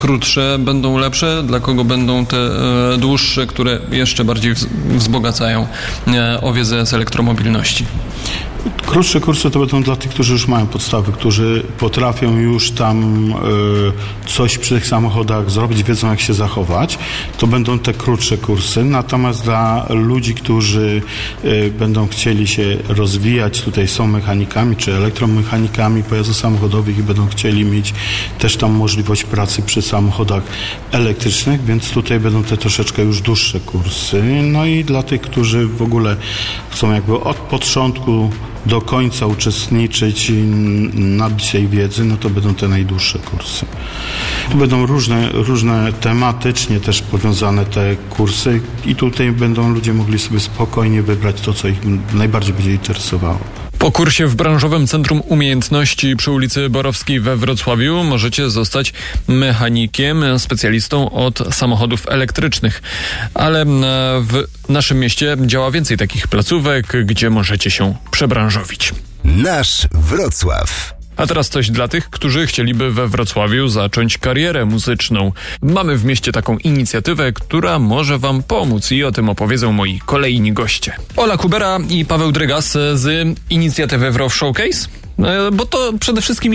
krótsze będą lepsze, dla kogo będą te dłuższe, które jeszcze bardziej wzbogacają o wiedzę z elektromobilności? Krótsze kursy to będą dla tych, którzy już mają podstawy, którzy potrafią już tam coś przy tych samochodach zrobić, wiedzą jak się zachować. To będą te krótsze kursy. Natomiast dla ludzi, którzy będą chcieli się rozwijać, tutaj są mechanikami czy elektromechanikami pojazdów samochodowych i będą chcieli mieć też tam możliwość pracy przy samochodach elektrycznych, więc tutaj będą te troszeczkę już dłuższe kursy. No i dla tych, którzy w ogóle chcą jakby od początku do końca uczestniczyć i nabić tej wiedzy, no to będą te najdłuższe kursy. Tu będą różne tematycznie też powiązane te kursy i tutaj będą ludzie mogli sobie spokojnie wybrać to, co ich najbardziej będzie interesowało. Po kursie w branżowym Centrum Umiejętności przy ulicy Borowskiej we Wrocławiu możecie zostać mechanikiem, specjalistą od samochodów elektrycznych. Ale w naszym mieście działa więcej takich placówek, gdzie możecie się przebranżowić. Nasz Wrocław. A teraz coś dla tych, którzy chcieliby we Wrocławiu zacząć karierę muzyczną. Mamy w mieście taką inicjatywę, która może wam pomóc i o tym opowiedzą moi kolejni goście. Ola Kubera i Paweł Drygas z inicjatywy Wrow Showcase. Bo to przede wszystkim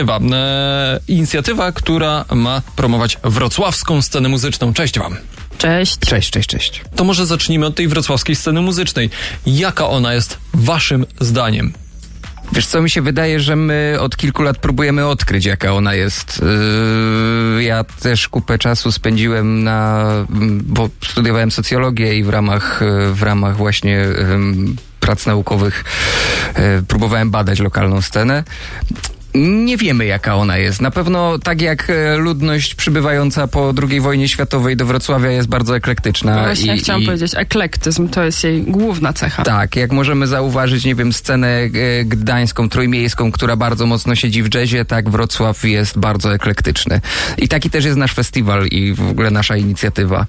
inicjatywa, która ma promować wrocławską scenę muzyczną. Cześć wam. Cześć. Cześć. To może zacznijmy od tej wrocławskiej sceny muzycznej. Jaka ona jest waszym zdaniem? Wiesz co, mi się wydaje, że my od kilku lat próbujemy odkryć, jaka ona jest. Ja też kupę czasu spędziłem bo studiowałem socjologię i w ramach właśnie prac naukowych próbowałem badać lokalną scenę. Nie wiemy, jaka ona jest. Na pewno tak jak ludność przybywająca po II wojnie światowej do Wrocławia jest bardzo eklektyczna. No właśnie chciałam powiedzieć, eklektyzm to jest jej główna cecha. Tak, jak możemy zauważyć, scenę gdańską, trójmiejską, która bardzo mocno siedzi w jazzie, tak Wrocław jest bardzo eklektyczny. I taki też jest nasz festiwal i w ogóle nasza inicjatywa.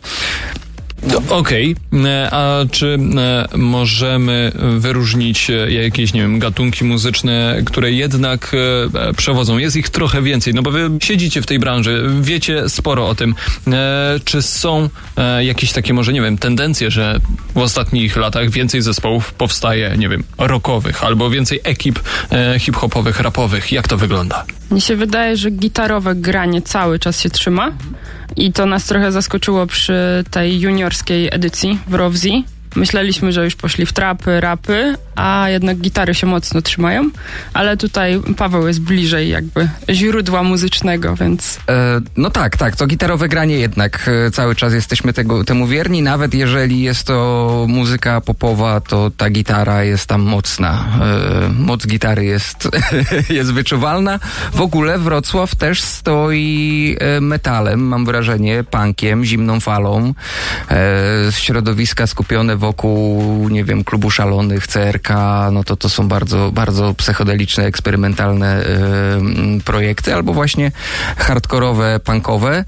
Okej. A czy możemy wyróżnić jakieś, gatunki muzyczne, które jednak przewodzą? Jest ich trochę więcej, no bo wy siedzicie w tej branży, wiecie sporo o tym. Czy są jakieś takie może, tendencje, że w ostatnich latach więcej zespołów powstaje, rockowych, albo więcej ekip hip-hopowych, rapowych? Jak to wygląda? Mnie się wydaje, że gitarowe granie cały czas się trzyma i to nas trochę zaskoczyło przy tej juniorskiej edycji w Rowzi. Myśleliśmy, że już poszli w trapy, rapy, a jednak gitary się mocno trzymają, ale tutaj Paweł jest bliżej jakby źródła muzycznego, więc... No tak, to gitarowe granie jednak cały czas jesteśmy temu wierni, nawet jeżeli jest to muzyka popowa, to ta gitara jest tam mocna. Moc gitary jest wyczuwalna. W ogóle Wrocław też stoi metalem, mam wrażenie, punkiem, zimną falą, środowiska skupione wokół, Klubu Szalonych, CRK, no to są bardzo, bardzo psychodeliczne, eksperymentalne projekty, albo właśnie hardkorowe, punkowe.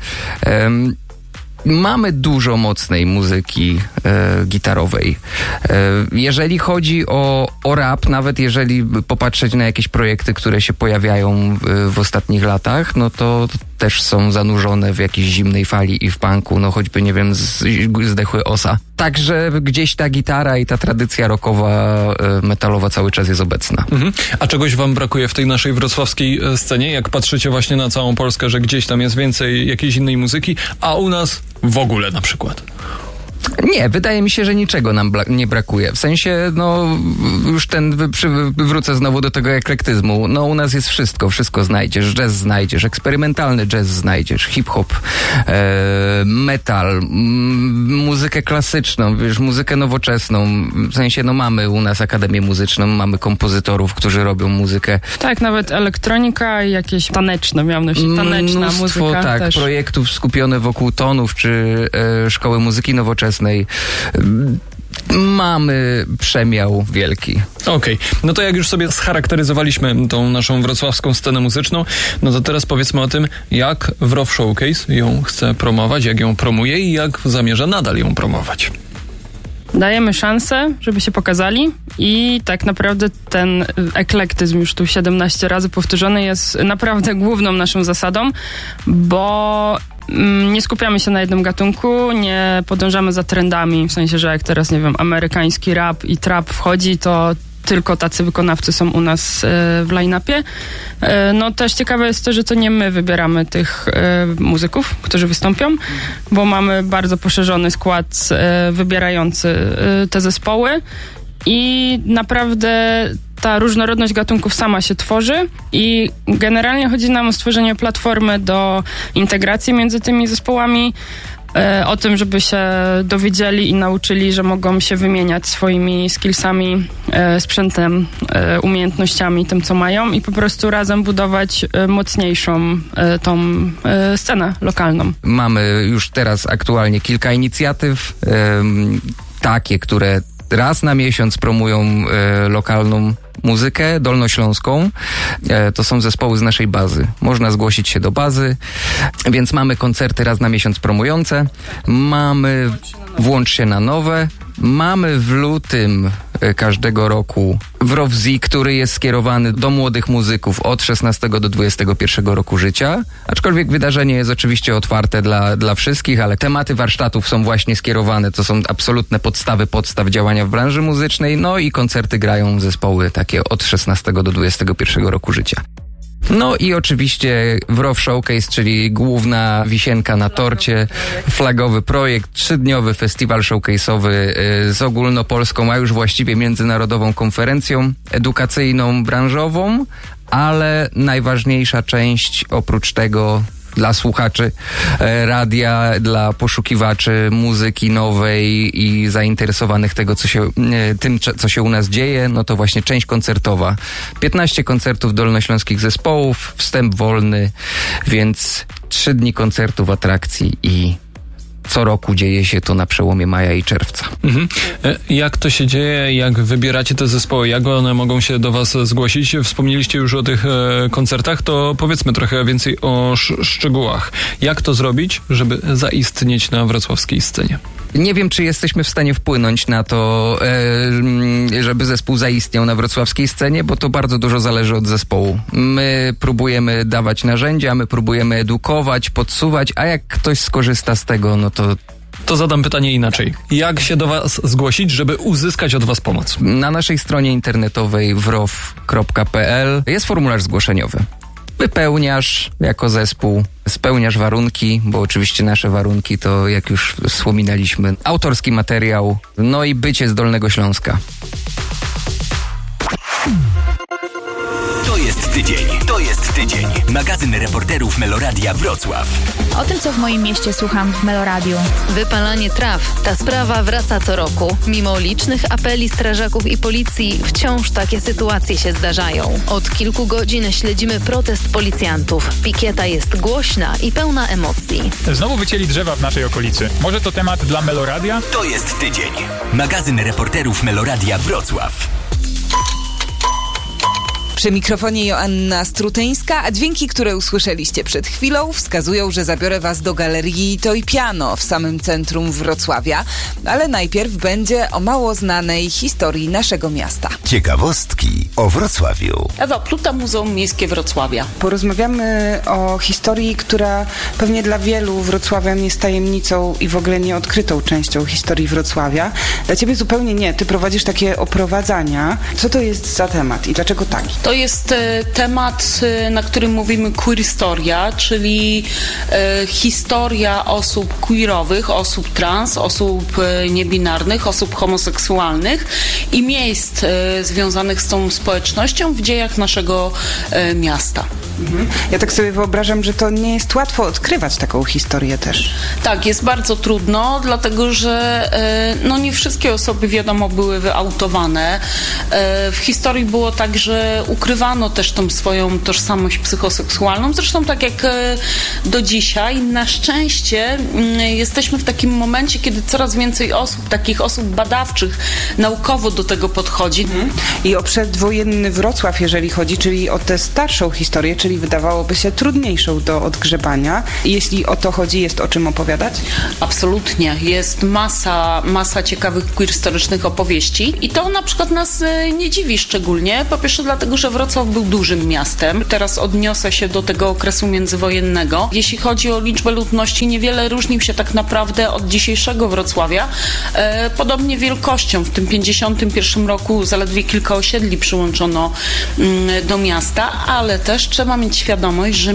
Mamy dużo mocnej muzyki gitarowej. Jeżeli chodzi o rap, nawet jeżeli popatrzeć na jakieś projekty, które się pojawiają w ostatnich latach, no to też są zanurzone w jakiejś zimnej fali i w punku, choćby, zdechły Osa. Także gdzieś ta gitara i ta tradycja rockowa, metalowa cały czas jest obecna. Mhm. A czegoś wam brakuje w tej naszej wrocławskiej scenie? Jak patrzycie właśnie na całą Polskę, że gdzieś tam jest więcej jakiejś innej muzyki, a u nas w ogóle na przykład? Nie, wydaje mi się, że niczego nam nie brakuje. W sensie, już wrócę znowu do tego eklektyzmu. U nas jest wszystko znajdziesz. Jazz znajdziesz, eksperymentalny jazz znajdziesz, hip-hop, metal, muzykę klasyczną, muzykę nowoczesną. W sensie, mamy u nas Akademię Muzyczną, mamy kompozytorów, którzy robią muzykę. Tak, nawet elektronika i jakieś taneczne, miałam na myśli, taneczna muzyka tak, też. Projektów skupione wokół tonów, czy Szkoły Muzyki Nowoczesnej. Mamy przemiał wielki. Okej. No to jak już sobie scharakteryzowaliśmy tą naszą wrocławską scenę muzyczną, no to teraz powiedzmy o tym, jak Wrow Showcase ją chce promować, jak ją promuje i jak zamierza nadal ją promować. Dajemy szansę, żeby się pokazali i tak naprawdę ten eklektyzm, już tu 17 razy powtórzony, jest naprawdę główną naszą zasadą, bo nie skupiamy się na jednym gatunku, nie podążamy za trendami, w sensie, że jak teraz, nie wiem, amerykański rap i trap wchodzi, to tylko tacy wykonawcy są u nas w line-upie. No też ciekawe jest to, że to nie my wybieramy tych muzyków, którzy wystąpią, bo mamy bardzo poszerzony skład wybierający te zespoły i naprawdę ta różnorodność gatunków sama się tworzy i generalnie chodzi nam o stworzenie platformy do integracji między tymi zespołami, o tym, żeby się dowiedzieli i nauczyli, że mogą się wymieniać swoimi skillsami, sprzętem, umiejętnościami, tym co mają i po prostu razem budować mocniejszą tą scenę lokalną. Mamy już teraz aktualnie kilka inicjatyw, takie, które raz na miesiąc promują lokalną muzykę dolnośląską. To są zespoły z naszej bazy. Można zgłosić się do bazy, więc mamy koncerty raz na miesiąc promujące. Mamy Włącz się na nowe. Mamy w lutym każdego roku WROWZI, który jest skierowany do młodych muzyków od 16 do 21 roku życia. Aczkolwiek wydarzenie jest oczywiście otwarte dla wszystkich, ale tematy warsztatów są właśnie skierowane. To są absolutne podstaw działania w branży muzycznej. No i koncerty grają zespoły takie od 16 do 21 roku życia. No i oczywiście WROW Showcase, czyli główna wisienka na torcie, flagowy projekt, 3-dniowy festiwal showcase'owy z ogólnopolską, a już właściwie międzynarodową konferencją edukacyjną, branżową, ale najważniejsza część oprócz tego dla słuchaczy radia, dla poszukiwaczy muzyki nowej i zainteresowanych tym, co się u nas dzieje, no to właśnie część koncertowa. 15 koncertów dolnośląskich zespołów, wstęp wolny, więc 3 dni koncertów, atrakcji i co roku dzieje się to na przełomie maja i czerwca. Mhm. Jak to się dzieje? Jak wybieracie te zespoły? Jak one mogą się do was zgłosić? Wspomnieliście już o tych koncertach, to powiedzmy trochę więcej o szczegółach. Jak to zrobić, żeby zaistnieć na wrocławskiej scenie? Nie wiem, czy jesteśmy w stanie wpłynąć na to, żeby zespół zaistniał na wrocławskiej scenie, bo to bardzo dużo zależy od zespołu. My próbujemy dawać narzędzia, my próbujemy edukować, podsuwać, a jak ktoś skorzysta z tego, no to zadam pytanie inaczej. Jak się do was zgłosić, żeby uzyskać od was pomoc? Na naszej stronie internetowej wrow.pl jest formularz zgłoszeniowy. Wypełniasz jako zespół, spełniasz warunki, bo oczywiście nasze warunki to, jak już wspominaliśmy, autorski materiał, no i bycie z Dolnego Śląska. To jest tydzień. To jest tydzień. Magazyn reporterów Meloradia Wrocław. O tym, co w moim mieście słucham w Meloradiu. Wypalanie traw. Ta sprawa wraca co roku. Mimo licznych apeli strażaków i policji, wciąż takie sytuacje się zdarzają. Od kilku godzin śledzimy protest policjantów. Pikieta jest głośna i pełna emocji. Znowu wycięli drzewa w naszej okolicy. Może to temat dla Meloradia? To jest tydzień. Magazyn reporterów Meloradia Wrocław. Przy mikrofonie Joanna Strutyńska, a dźwięki, które usłyszeliście przed chwilą, wskazują, że zabiorę was do Galerii To i Piano w samym centrum Wrocławia, ale najpierw będzie o mało znanej historii naszego miasta. Ciekawostki o Wrocławiu. Ewa Pluta, Muzeum Miejskie Wrocławia. Porozmawiamy o historii, która pewnie dla wielu wrocławian jest tajemnicą i w ogóle nieodkrytą częścią historii Wrocławia. Dla ciebie zupełnie nie. Ty prowadzisz takie oprowadzania. Co to jest za temat i dlaczego taki? To jest temat, na którym mówimy queerhistoria, czyli historia osób queerowych, osób trans, osób niebinarnych, osób homoseksualnych i miejsc związanych z tą społecznością w dziejach naszego miasta. Ja tak sobie wyobrażam, że to nie jest łatwo odkrywać taką historię też. Tak, jest bardzo trudno, dlatego że nie wszystkie osoby, wiadomo, były wyautowane. W historii było tak, że ukrywano też tą swoją tożsamość psychoseksualną, zresztą tak jak do dzisiaj. Na szczęście jesteśmy w takim momencie, kiedy coraz więcej osób, takich osób badawczych, naukowo do tego podchodzi. I o przedwojenny Wrocław, jeżeli chodzi, czyli o tę starszą historię, czyli czyli wydawałoby się trudniejszą do odgrzebania. Jeśli o to chodzi, jest o czym opowiadać? Absolutnie. Jest masa ciekawych queer-historycznych opowieści i to na przykład nas nie dziwi szczególnie. Po pierwsze dlatego, że Wrocław był dużym miastem. Teraz odniosę się do tego okresu międzywojennego. Jeśli chodzi o liczbę ludności, niewiele różnił się tak naprawdę od dzisiejszego Wrocławia. Podobnie wielkością. W tym 1951 roku zaledwie kilka osiedli przyłączono do miasta, ale też trzeba mieć świadomość, że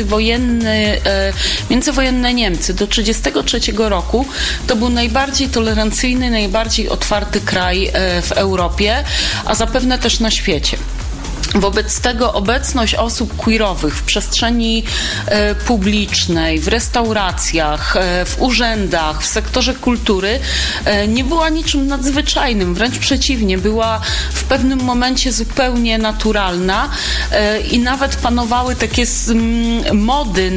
międzywojenne Niemcy do 1933 roku to był najbardziej tolerancyjny, najbardziej otwarty kraj w Europie, a zapewne też na świecie. Wobec tego obecność osób queerowych w przestrzeni publicznej, w restauracjach, w urzędach, w sektorze kultury nie była niczym nadzwyczajnym. Wręcz przeciwnie, była w pewnym momencie zupełnie naturalna i nawet panowały takie mody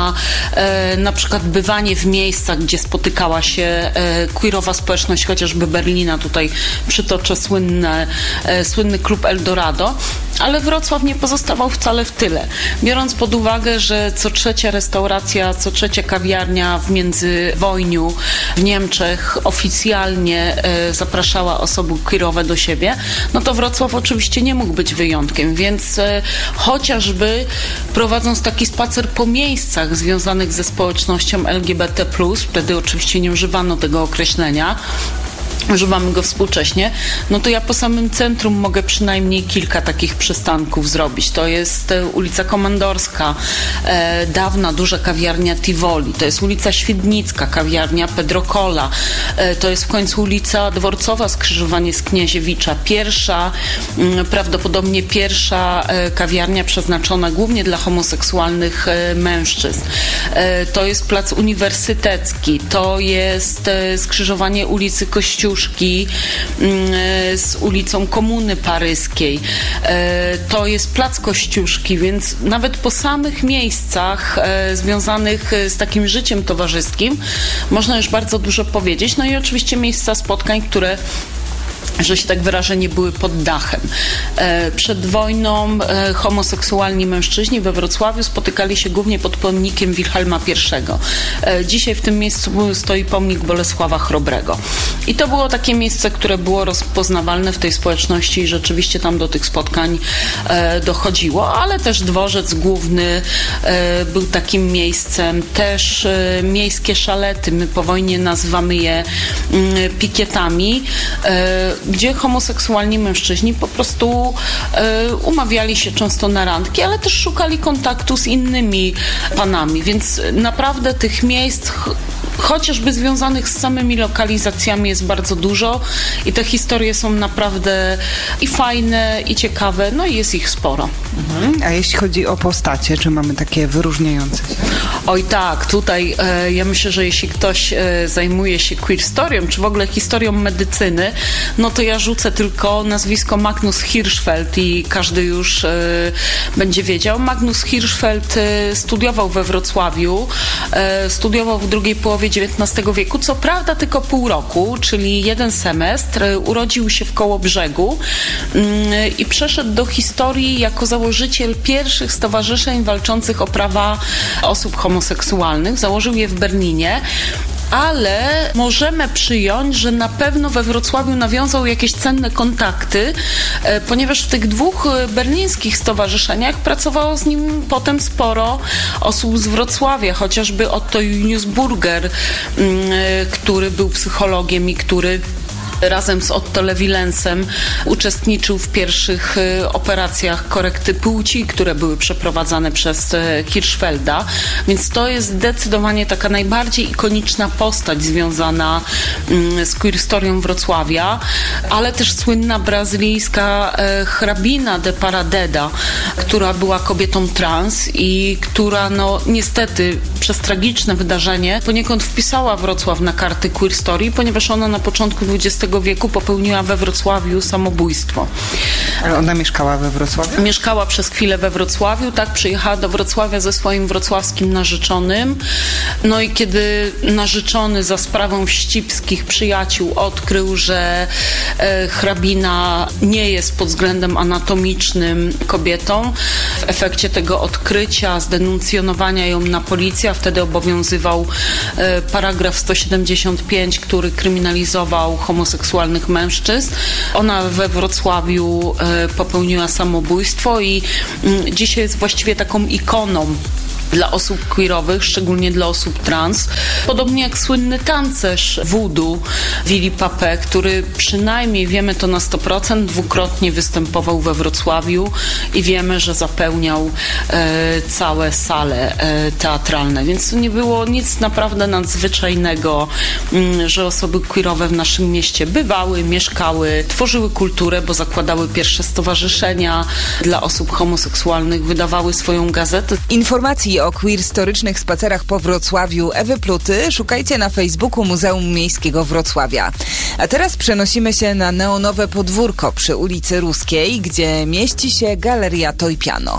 na przykład bywanie w miejscach, gdzie spotykała się queerowa społeczność, chociażby Berlina. Tutaj przytoczę słynny klub Eldorado. Ale Wrocław nie pozostawał wcale w tyle. Biorąc pod uwagę, że co trzecia restauracja, co trzecia kawiarnia w międzywojniu w Niemczech oficjalnie zapraszała osoby queerowe do siebie, no to Wrocław oczywiście nie mógł być wyjątkiem, więc chociażby prowadząc taki spacer po miejscach związanych ze społecznością LGBT+, wtedy oczywiście nie używano tego określenia, używamy go współcześnie, no to ja po samym centrum mogę przynajmniej kilka takich przystanków zrobić. To jest ulica Komandorska, dawna duża kawiarnia Tivoli, to jest ulica Świdnicka, kawiarnia Pedro Cola, to jest w końcu ulica Dworcowa, skrzyżowanie z Kniaziewicza, prawdopodobnie pierwsza kawiarnia przeznaczona głównie dla homoseksualnych mężczyzn. To jest plac Uniwersytecki, to jest skrzyżowanie ulicy Kościuszki z ulicą Komuny Paryskiej. To jest plac Kościuszki, więc nawet po samych miejscach związanych z takim życiem towarzyskim można już bardzo dużo powiedzieć. No i oczywiście miejsca spotkań, które, że się tak wyrażę, nie były pod dachem. Przed wojną homoseksualni mężczyźni we Wrocławiu spotykali się głównie pod pomnikiem Wilhelma I. Dzisiaj w tym miejscu stoi pomnik Bolesława Chrobrego. I to było takie miejsce, które było rozpoznawalne w tej społeczności i rzeczywiście tam do tych spotkań dochodziło, ale też dworzec główny był takim miejscem, też miejskie szalety, my po wojnie nazywamy je pikietami, gdzie homoseksualni mężczyźni po prostu umawiali się często na randki, ale też szukali kontaktu z innymi panami, więc naprawdę tych miejsc chociażby związanych z samymi lokalizacjami jest bardzo dużo i te historie są naprawdę i fajne, i ciekawe, no i jest ich sporo. A jeśli chodzi o postacie, czy mamy takie wyróżniające się? Oj tak, tutaj ja myślę, że jeśli ktoś zajmuje się queer historią, czy w ogóle historią medycyny, no to ja rzucę tylko nazwisko Magnus Hirschfeld i każdy już będzie wiedział. Magnus Hirschfeld studiował we Wrocławiu, studiował w drugiej połowie XIX wieku, co prawda tylko pół roku, czyli jeden semestr, urodził się w Kołobrzegu i przeszedł do historii jako założyciel pierwszych stowarzyszeń walczących o prawa osób homoseksualnych. Założył je w Berlinie. Ale możemy przyjąć, że na pewno we Wrocławiu nawiązał jakieś cenne kontakty, ponieważ w tych dwóch berlińskich stowarzyszeniach pracowało z nim potem sporo osób z Wrocławia, chociażby Otto Juliusburger, który był psychologiem i który razem z Otto Lewilensem uczestniczył w pierwszych operacjach korekty płci, które były przeprowadzane przez Hirschfelda, więc to jest zdecydowanie taka najbardziej ikoniczna postać związana z queer historią Wrocławia, ale też słynna brazylijska hrabina de Paradeda, która była kobietą trans i która no niestety przez tragiczne wydarzenie poniekąd wpisała Wrocław na karty queer historii, ponieważ ona na początku XX wieku popełniła we Wrocławiu samobójstwo. Ale ona mieszkała we Wrocławiu? Mieszkała przez chwilę we Wrocławiu, tak, przyjechała do Wrocławia ze swoim wrocławskim narzeczonym. No i kiedy narzeczony za sprawą wścibskich przyjaciół odkrył, że hrabina nie jest pod względem anatomicznym kobietą, w efekcie tego odkrycia, zdenuncjonowania ją na policję, a wtedy obowiązywał paragraf 175, który kryminalizował homoseksualnych mężczyzn. Ona we Wrocławiu popełniła samobójstwo i dzisiaj jest właściwie taką ikoną dla osób queerowych, szczególnie dla osób trans. Podobnie jak słynny tancerz voodoo Willy Papé, który przynajmniej, wiemy to na 100%, dwukrotnie występował we Wrocławiu i wiemy, że zapełniał całe sale teatralne. Więc to nie było nic naprawdę nadzwyczajnego, że osoby queerowe w naszym mieście bywały, mieszkały, tworzyły kulturę, bo zakładały pierwsze stowarzyszenia dla osób homoseksualnych, wydawały swoją gazetę. Informacji o queer-storycznych spacerach po Wrocławiu Ewy Pluty szukajcie na Facebooku Muzeum Miejskiego Wrocławia. A teraz przenosimy się na neonowe podwórko przy ulicy Ruskiej, gdzie mieści się Galeria Toy Piano.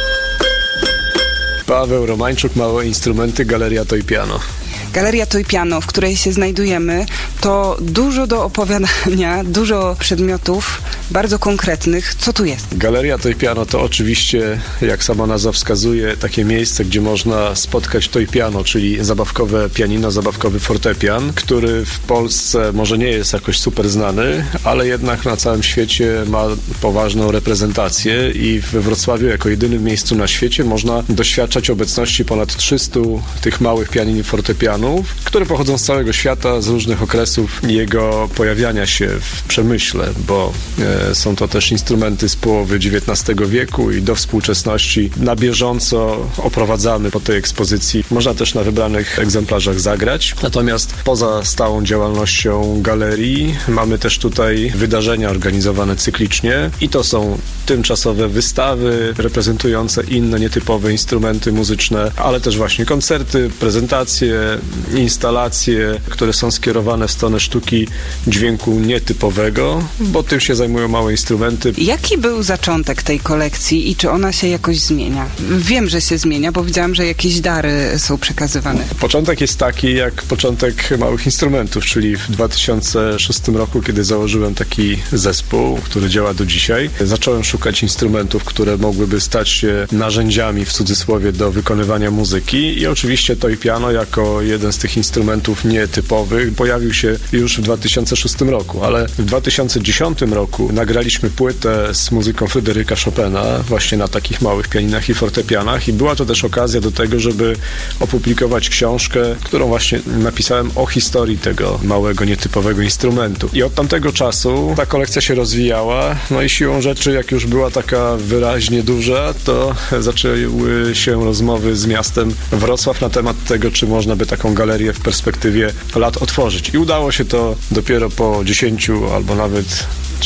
Paweł Romańczuk, Małe Instrumenty, Galeria Toy Piano. Galeria Toy Piano, w której się znajdujemy, to dużo do opowiadania, dużo przedmiotów bardzo konkretnych. Co tu jest? Galeria Toy Piano to oczywiście, jak sama nazwa wskazuje, takie miejsce, gdzie można spotkać toy piano, czyli zabawkowe pianino, zabawkowy fortepian, który w Polsce może nie jest jakoś super znany, ale jednak na całym świecie ma poważną reprezentację i we Wrocławiu jako jedynym miejscu na świecie można doświadczać obecności ponad 300 tych małych pianin i fortepianów, które pochodzą z całego świata, z różnych okresów jego pojawiania się w przemyśle, bo są to też instrumenty z połowy XIX wieku i do współczesności. Na bieżąco oprowadzamy po tej ekspozycji. Można też na wybranych egzemplarzach zagrać. Natomiast poza stałą działalnością galerii mamy też tutaj wydarzenia organizowane cyklicznie i to są tymczasowe wystawy reprezentujące inne nietypowe instrumenty muzyczne, ale też właśnie koncerty, prezentacje, instalacje, które są skierowane w stronę sztuki dźwięku nietypowego, bo tym się zajmują małe instrumenty. Jaki był zaczątek tej kolekcji i czy ona się jakoś zmienia? Wiem, że się zmienia, bo widziałam, że jakieś dary są przekazywane. Początek jest taki jak początek małych instrumentów, czyli w 2006 roku, kiedy założyłem taki zespół, który działa do dzisiaj, zacząłem szukać instrumentów, które mogłyby stać się narzędziami, w cudzysłowie, do wykonywania muzyki i oczywiście toy piano jako jeden z tych instrumentów nietypowych pojawił się już w 2006 roku, ale w 2010 roku nagraliśmy płytę z muzyką Fryderyka Chopina właśnie na takich małych pianinach i fortepianach i była to też okazja do tego, żeby opublikować książkę, którą właśnie napisałem o historii tego małego, nietypowego instrumentu. I od tamtego czasu ta kolekcja się rozwijała, no i siłą rzeczy, jak już była taka wyraźnie duża, to zaczęły się rozmowy z miastem Wrocław na temat tego, czy można by taką galerię w perspektywie lat otworzyć. I udało się to dopiero po 10 albo nawet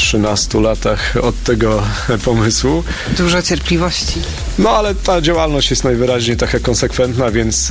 13 latach od tego pomysłu. Dużo cierpliwości. No ale ta działalność jest najwyraźniej taka konsekwentna,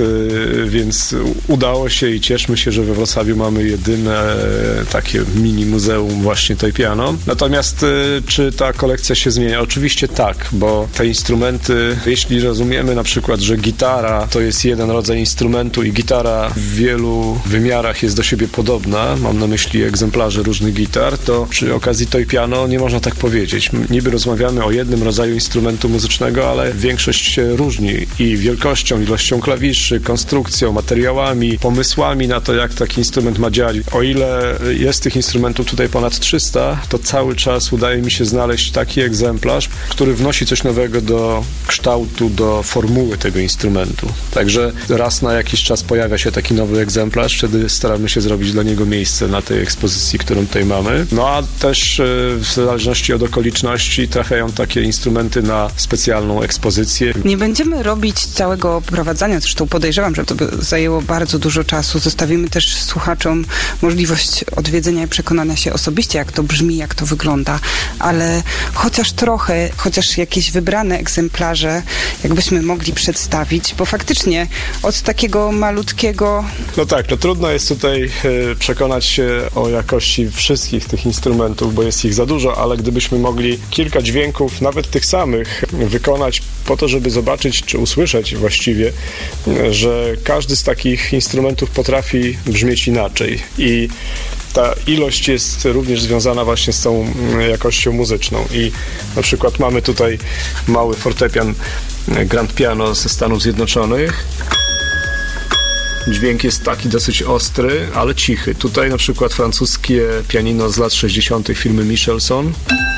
więc udało się i cieszmy się, że we Wrocławiu mamy jedyne takie mini muzeum właśnie toy piano. Natomiast czy ta kolekcja się zmienia? Oczywiście tak, bo te instrumenty, jeśli rozumiemy na przykład, że gitara to jest jeden rodzaj instrumentu i gitara w wielu wymiarach jest do siebie podobna, mam na myśli egzemplarze różnych gitar, to przy okazji toy piano nie można tak powiedzieć. Niby rozmawiamy o jednym rodzaju instrumentu muzycznego, ale większość się różni i wielkością, ilością klawiszy, konstrukcją, materiałami, pomysłami na to, jak taki instrument ma działać. O ile jest tych instrumentów tutaj ponad 300, to cały czas udaje mi się znaleźć taki egzemplarz, który wnosi coś nowego do kształtu, do formuły tego instrumentu. Także raz na jakiś czas pojawia się taki nowy egzemplarz, wtedy staramy się zrobić dla niego miejsce na tej ekspozycji, którą tutaj mamy. No a też w zależności od okoliczności trafiają takie instrumenty na specjalną ekspozycję dyspozycję. Nie będziemy robić całego oprowadzania, zresztą podejrzewam, że to by zajęło bardzo dużo czasu. Zostawimy też słuchaczom możliwość odwiedzenia i przekonania się osobiście, jak to brzmi, jak to wygląda, ale chociaż trochę, chociaż jakieś wybrane egzemplarze, jakbyśmy mogli przedstawić, bo faktycznie od takiego malutkiego... No tak, no trudno jest tutaj przekonać się o jakości wszystkich tych instrumentów, bo jest ich za dużo, ale gdybyśmy mogli kilka dźwięków, nawet tych samych, wykonać po to, żeby zobaczyć, czy usłyszeć właściwie, że każdy z takich instrumentów potrafi brzmieć inaczej i ta ilość jest również związana właśnie z tą jakością muzyczną i na przykład mamy tutaj mały fortepian Grand Piano ze Stanów Zjednoczonych. Dźwięk jest taki dosyć ostry, ale cichy. Tutaj na przykład francuskie pianino z lat 60. firmy Michelson.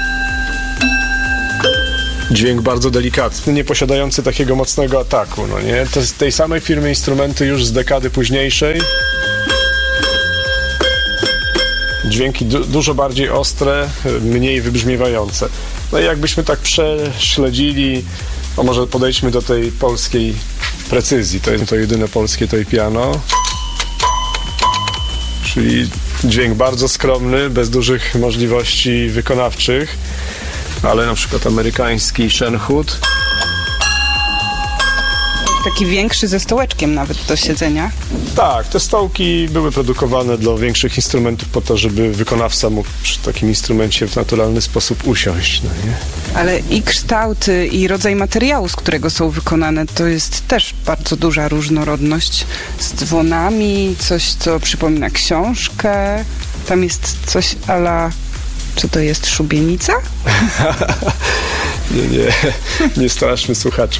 Dźwięk bardzo delikatny, nie posiadający takiego mocnego ataku, no nie? To z tej samej firmy instrumenty już z dekady późniejszej. Dźwięki dużo bardziej ostre, mniej wybrzmiewające. No i jakbyśmy tak prześledzili, a może podejdźmy do tej polskiej precyzji. To jest to jedyne polskie toy piano. Czyli dźwięk bardzo skromny, bez dużych możliwości wykonawczych, ale na przykład amerykański Shenhud. Taki większy ze stołeczkiem nawet do siedzenia. Tak, te stołki były produkowane dla większych instrumentów po to, żeby wykonawca mógł przy takim instrumencie w naturalny sposób usiąść. No nie? Ale i kształt, i rodzaj materiału, z którego są wykonane, to jest też bardzo duża różnorodność. Z dzwonami, coś co przypomina książkę. Tam jest coś a la... Czy to jest szubienica? Nie straszmy słuchaczy.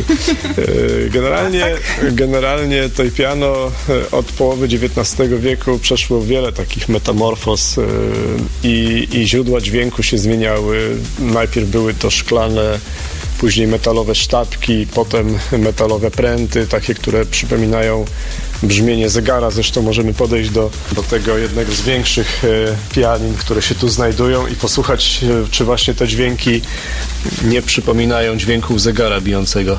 Generalnie toy piano od połowy XIX wieku przeszło wiele takich metamorfoz i źródła dźwięku się zmieniały. Najpierw były to szklane, później metalowe sztabki, potem metalowe pręty, takie, które przypominają brzmienie zegara. Zresztą możemy podejść do tego jednego z większych pianin, które się tu znajdują i posłuchać, czy właśnie te dźwięki nie przypominają dźwięków zegara bijącego.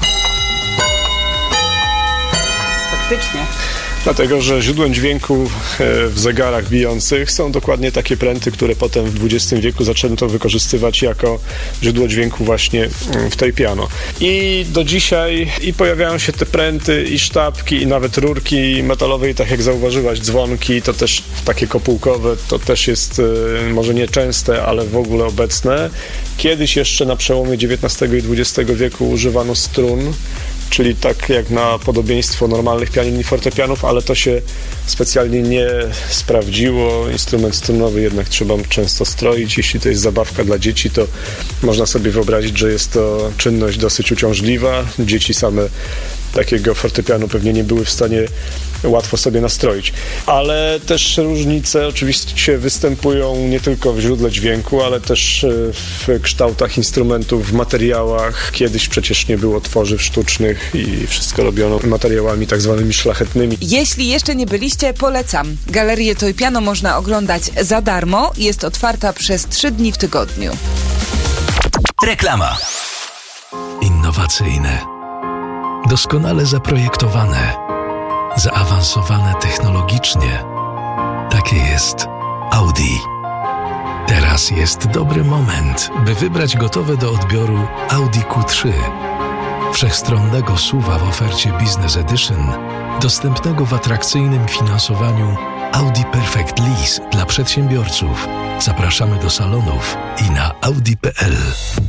Faktycznie. Dlatego, że źródłem dźwięku w zegarach bijących są dokładnie takie pręty, które potem w XX wieku zaczęto wykorzystywać jako źródło dźwięku właśnie w toy piano. I do dzisiaj pojawiają się te pręty i sztabki i nawet rurki metalowe i tak jak zauważyłaś, dzwonki, to też takie kopułkowe, to też jest może nieczęste, ale w ogóle obecne. Kiedyś jeszcze na przełomie XIX i XX wieku używano strun, czyli tak jak na podobieństwo normalnych pianin i fortepianów, ale to się specjalnie nie sprawdziło. Instrument strunowy jednak trzeba często stroić. Jeśli to jest zabawka dla dzieci, to można sobie wyobrazić, że jest to czynność dosyć uciążliwa. Dzieci same takiego fortepianu pewnie nie były w stanie łatwo sobie nastroić. Ale też różnice oczywiście występują nie tylko w źródle dźwięku, ale też w kształtach instrumentów, w materiałach. Kiedyś przecież nie było tworzyw sztucznych i wszystko robiono materiałami tak zwanymi szlachetnymi. Jeśli jeszcze nie byliście, polecam. Galerię Toy Piano można oglądać za darmo. Jest otwarta przez 3 dni w tygodniu. Reklama. Innowacyjne, doskonale zaprojektowane, zaawansowane technologicznie. Takie jest Audi. Teraz jest dobry moment, by wybrać gotowe do odbioru Audi Q3. Wszechstronnego SUV-a w ofercie Business Edition, dostępnego w atrakcyjnym finansowaniu Audi Perfect Lease dla przedsiębiorców. Zapraszamy do salonów i na audi.pl.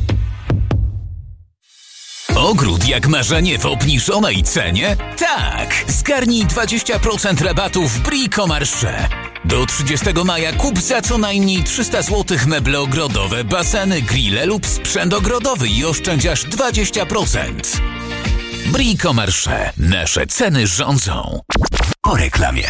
Ogród jak marzenie w obniżonej cenie? Tak! Zgarnij 20% rabatu w Bricomarché. Do 30 maja kup za co najmniej 300 zł meble ogrodowe, baseny, grille lub sprzęt ogrodowy i oszczędź aż 20%. Bricomarché. Nasze ceny rządzą. Po reklamie.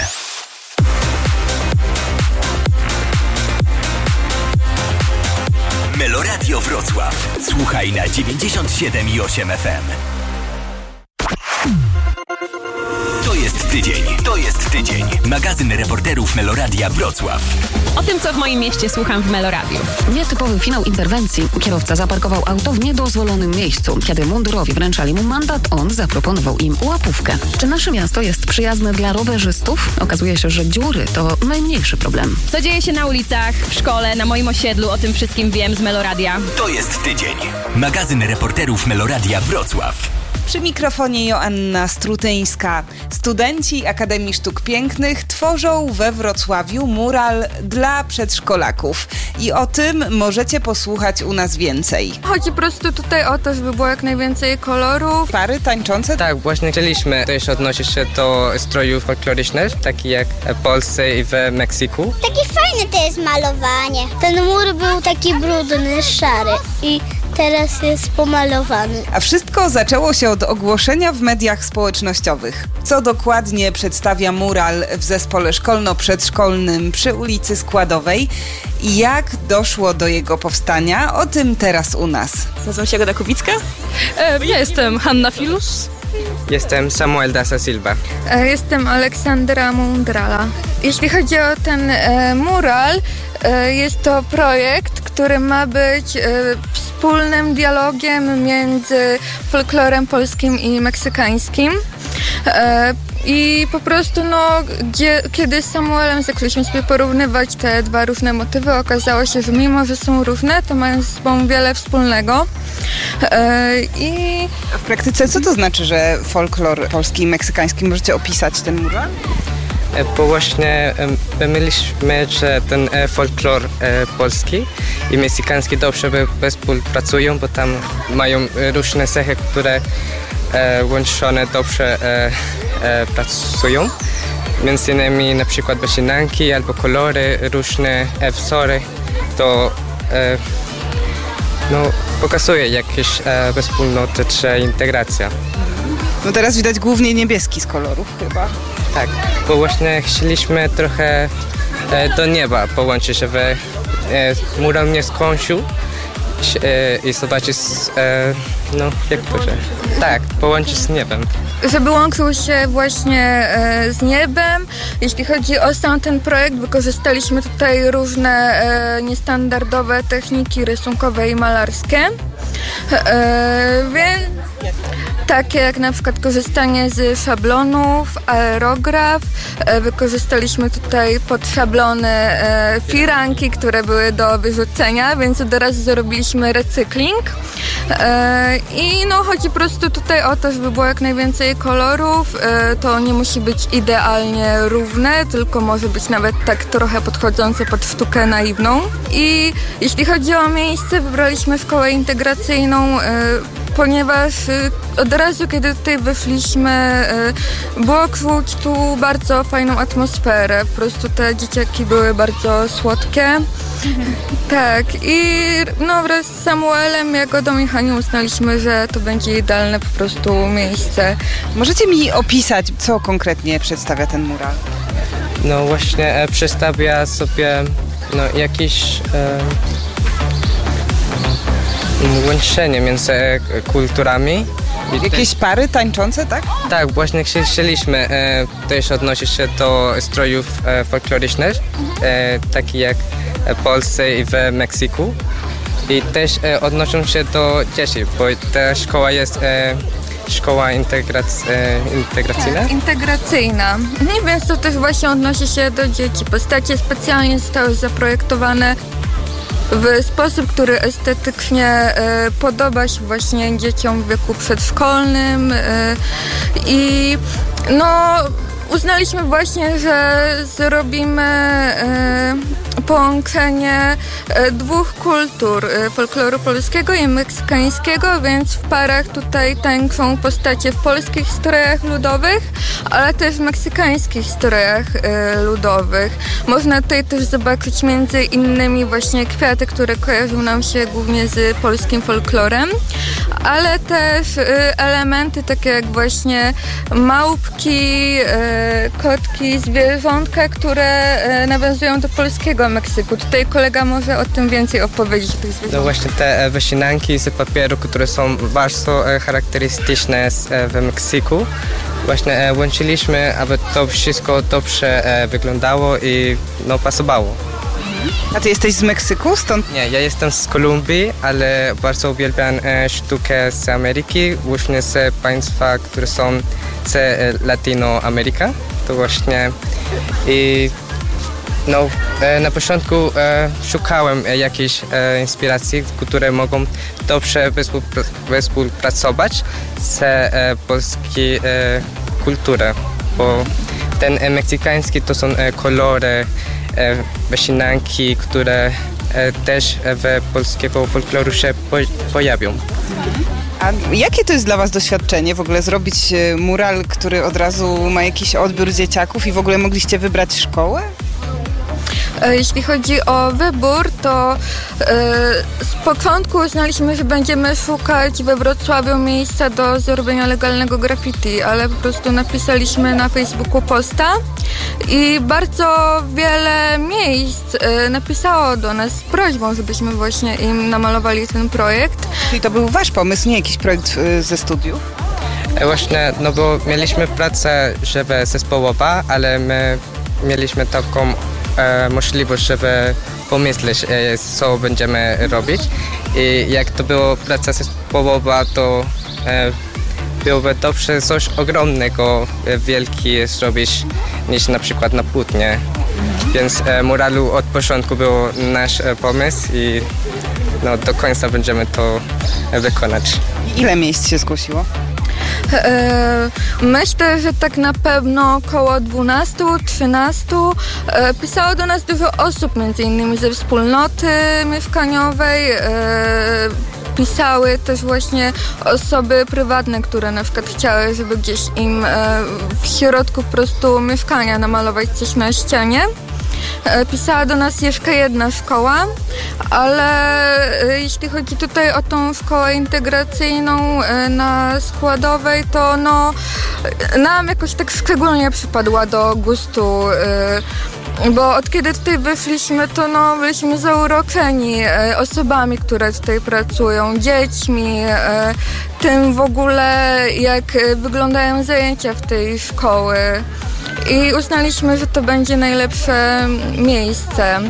Meloradio Wrocław. Słuchaj na 97,8 FM. To jest tydzień. To jest tydzień. Magazyn reporterów Meloradia Wrocław. O tym, co w moim mieście słucham w Meloradiu. Nietypowy finał interwencji. Kierowca zaparkował auto w niedozwolonym miejscu. Kiedy mundurowi wręczali mu mandat, on zaproponował im łapówkę. Czy nasze miasto jest przyjazne dla rowerzystów? Okazuje się, że dziury to najmniejszy problem. Co dzieje się na ulicach, w szkole, na moim osiedlu, o tym wszystkim wiem z Meloradia. To jest tydzień. Magazyn reporterów Meloradia Wrocław. Przy mikrofonie Joanna Strutyńska. Studenci Akademii Sztuk Pięknych tworzą we Wrocławiu mural dla przedszkolaków. I o tym możecie posłuchać u nas więcej. Chodzi po prostu tutaj o to, żeby było jak najwięcej kolorów. Pary tańczące? Tak, właśnie chcieliśmy też odnosić się do strojów folklorycznych, takich jak w Polsce i w Meksyku. Takie fajne to jest malowanie. Ten mur był taki brudny, szary i teraz jest pomalowany. A wszystko zaczęło się od ogłoszenia w mediach społecznościowych. Co dokładnie przedstawia mural w zespole szkolno-przedszkolnym przy ulicy Składowej i jak doszło do jego powstania, o tym teraz u nas. Nazywam się Agata Kubicka. Ja jestem Hanna Filus. Jestem Samuel Dasa Silva. Jestem Aleksandra Mundrala. Jeśli chodzi o ten mural, jest to projekt, który ma być wspólnym dialogiem między folklorem polskim i meksykańskim. I po prostu, kiedy z Samuelem zaczęliśmy sobie porównywać te dwa różne motywy, okazało się, że mimo, że są różne, to mają ze sobą wiele wspólnego. A w praktyce co to znaczy, że folklor polski i meksykański? Możecie opisać ten mural? Bo właśnie myśleliśmy, że ten folklor polski i meksykański dobrze współpracują, bo tam mają różne cechy, które łączone dobrze pracują. Między innymi na przykład wycinanki albo kolory, różne wzory, to pokazuje jakieś wspólnotę czy integracja. No teraz widać głównie niebieski z kolorów chyba. Tak, bo właśnie chcieliśmy trochę do nieba połączyć, żeby mural nie skończył i zobaczyć, jak to się... Tak, połączyć z niebem. Żeby łączył się właśnie z niebem. Jeśli chodzi o sam ten projekt, wykorzystaliśmy tutaj różne niestandardowe techniki rysunkowe i malarskie. Takie jak na przykład korzystanie z szablonów, aerograf. Wykorzystaliśmy tutaj pod szablony firanki, które były do wyrzucenia, więc od razu zrobiliśmy recykling. I chodzi po prostu tutaj o to, żeby było jak najwięcej kolorów. To nie musi być idealnie równe, tylko może być nawet tak trochę podchodzące pod sztukę naiwną. I jeśli chodzi o miejsce, wybraliśmy szkołę integracyjną, ponieważ od razu, kiedy tutaj wyszliśmy, było czuć tu bardzo fajną atmosferę. Po prostu te dzieciaki były bardzo słodkie. Tak, i wraz z Samuelem, Jagodą i Hanią uznaliśmy, że to będzie idealne po prostu miejsce. Możecie mi opisać, co konkretnie przedstawia ten mural? Właśnie przedstawia sobie jakieś łączenie między kulturami. Jakieś pary tańczące, tak? Tak, właśnie chcieliśmy też odnosić się do strojów folklorycznych, takich jak w Polsce i w Meksyku. I też odnoszą się do dzieci, bo ta szkoła jest szkoła integracyjna? Tak, integracyjna. Więc to też właśnie odnosi się do dzieci. Postacie specjalnie zostały zaprojektowane w sposób, który estetycznie podoba się właśnie dzieciom w wieku przedszkolnym i uznaliśmy właśnie, że zrobimy połączenie dwóch kultur, folkloru polskiego i meksykańskiego, więc w parach tutaj tańczą postacie w polskich strojach ludowych, ale też w meksykańskich strojach ludowych. Można tutaj też zobaczyć między innymi właśnie kwiaty, które kojarzą nam się głównie z polskim folklorem, ale też elementy takie jak właśnie małpki, kotki, zwierzątka, które nawiązują do polskiego Meksyku. Tutaj kolega może o tym więcej opowiedzieć. O tych zwierzątkach. Właśnie te wycinanki z papieru, które są bardzo charakterystyczne w Meksyku właśnie łączyliśmy, aby to wszystko dobrze wyglądało i pasowało. A ty jesteś z Meksyku, stąd? Nie, ja jestem z Kolumbii, ale bardzo uwielbiam sztukę z Ameryki, właśnie z państwa, które są z Latinoameryka. To właśnie i na początku szukałem jakiejś inspiracji, które mogą dobrze współpracować z polską kulturą, bo ten meksykański to są kolory, wycinanki, które też w polskiego folkloru się pojawią. A jakie to jest dla was doświadczenie w ogóle zrobić mural, który od razu ma jakiś odbiór dzieciaków i w ogóle mogliście wybrać szkołę? Jeśli chodzi o wybór, to z początku uznaliśmy, że będziemy szukać we Wrocławiu miejsca do zrobienia legalnego graffiti, ale po prostu napisaliśmy na Facebooku posta i bardzo wiele miejsc napisało do nas z prośbą, żebyśmy właśnie im namalowali ten projekt. Czyli to był wasz pomysł, nie jakiś projekt ze studiów? Właśnie, bo mieliśmy pracę, żeby zespołowa, ale my mieliśmy taką możliwość, żeby pomyśleć, co będziemy robić. I jak to było praca zespołowa, to byłoby dobrze coś ogromnego, wielkie zrobić niż na przykład na płótnie. Więc muralu od początku był nasz pomysł i do końca będziemy to wykonać. Ile miejsc się zgłosiło? Myślę, że tak na pewno około 12-13. Pisało do nas dużo osób, między innymi ze wspólnoty mieszkaniowej. Pisały też właśnie osoby prywatne, które na przykład chciały, żeby gdzieś im w środku po prostu mieszkania namalować coś na ścianie. Pisała do nas jeszcze jedna szkoła, ale jeśli chodzi tutaj o tą szkołę integracyjną na Składowej, to nam jakoś tak szczególnie przypadła do gustu, bo od kiedy tutaj wyszliśmy, to byliśmy zauroczeni osobami, które tutaj pracują, dziećmi, tym w ogóle jak wyglądają zajęcia w tej szkoły. I uznaliśmy, że to będzie najlepsze miejsce.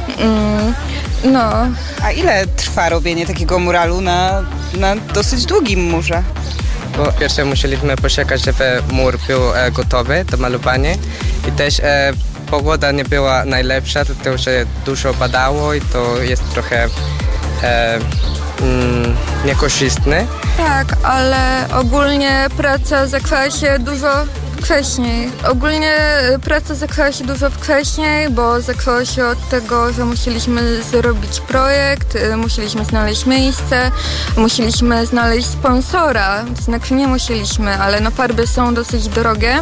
A ile trwa robienie takiego muralu na dosyć długim murze? Po pierwsze musieliśmy poczekać, żeby mur był gotowy do malowania i też pogoda nie była najlepsza, dlatego że dużo padało i to jest trochę niekorzystne. Tak, ale ogólnie praca zaczęła się dużo wcześniej. Ogólnie praca zaczęła się dużo wcześniej, bo zaczęło się od tego, że musieliśmy zrobić projekt, musieliśmy znaleźć miejsce, musieliśmy znaleźć sponsora. To znaczy nie musieliśmy, ale farby są dosyć drogie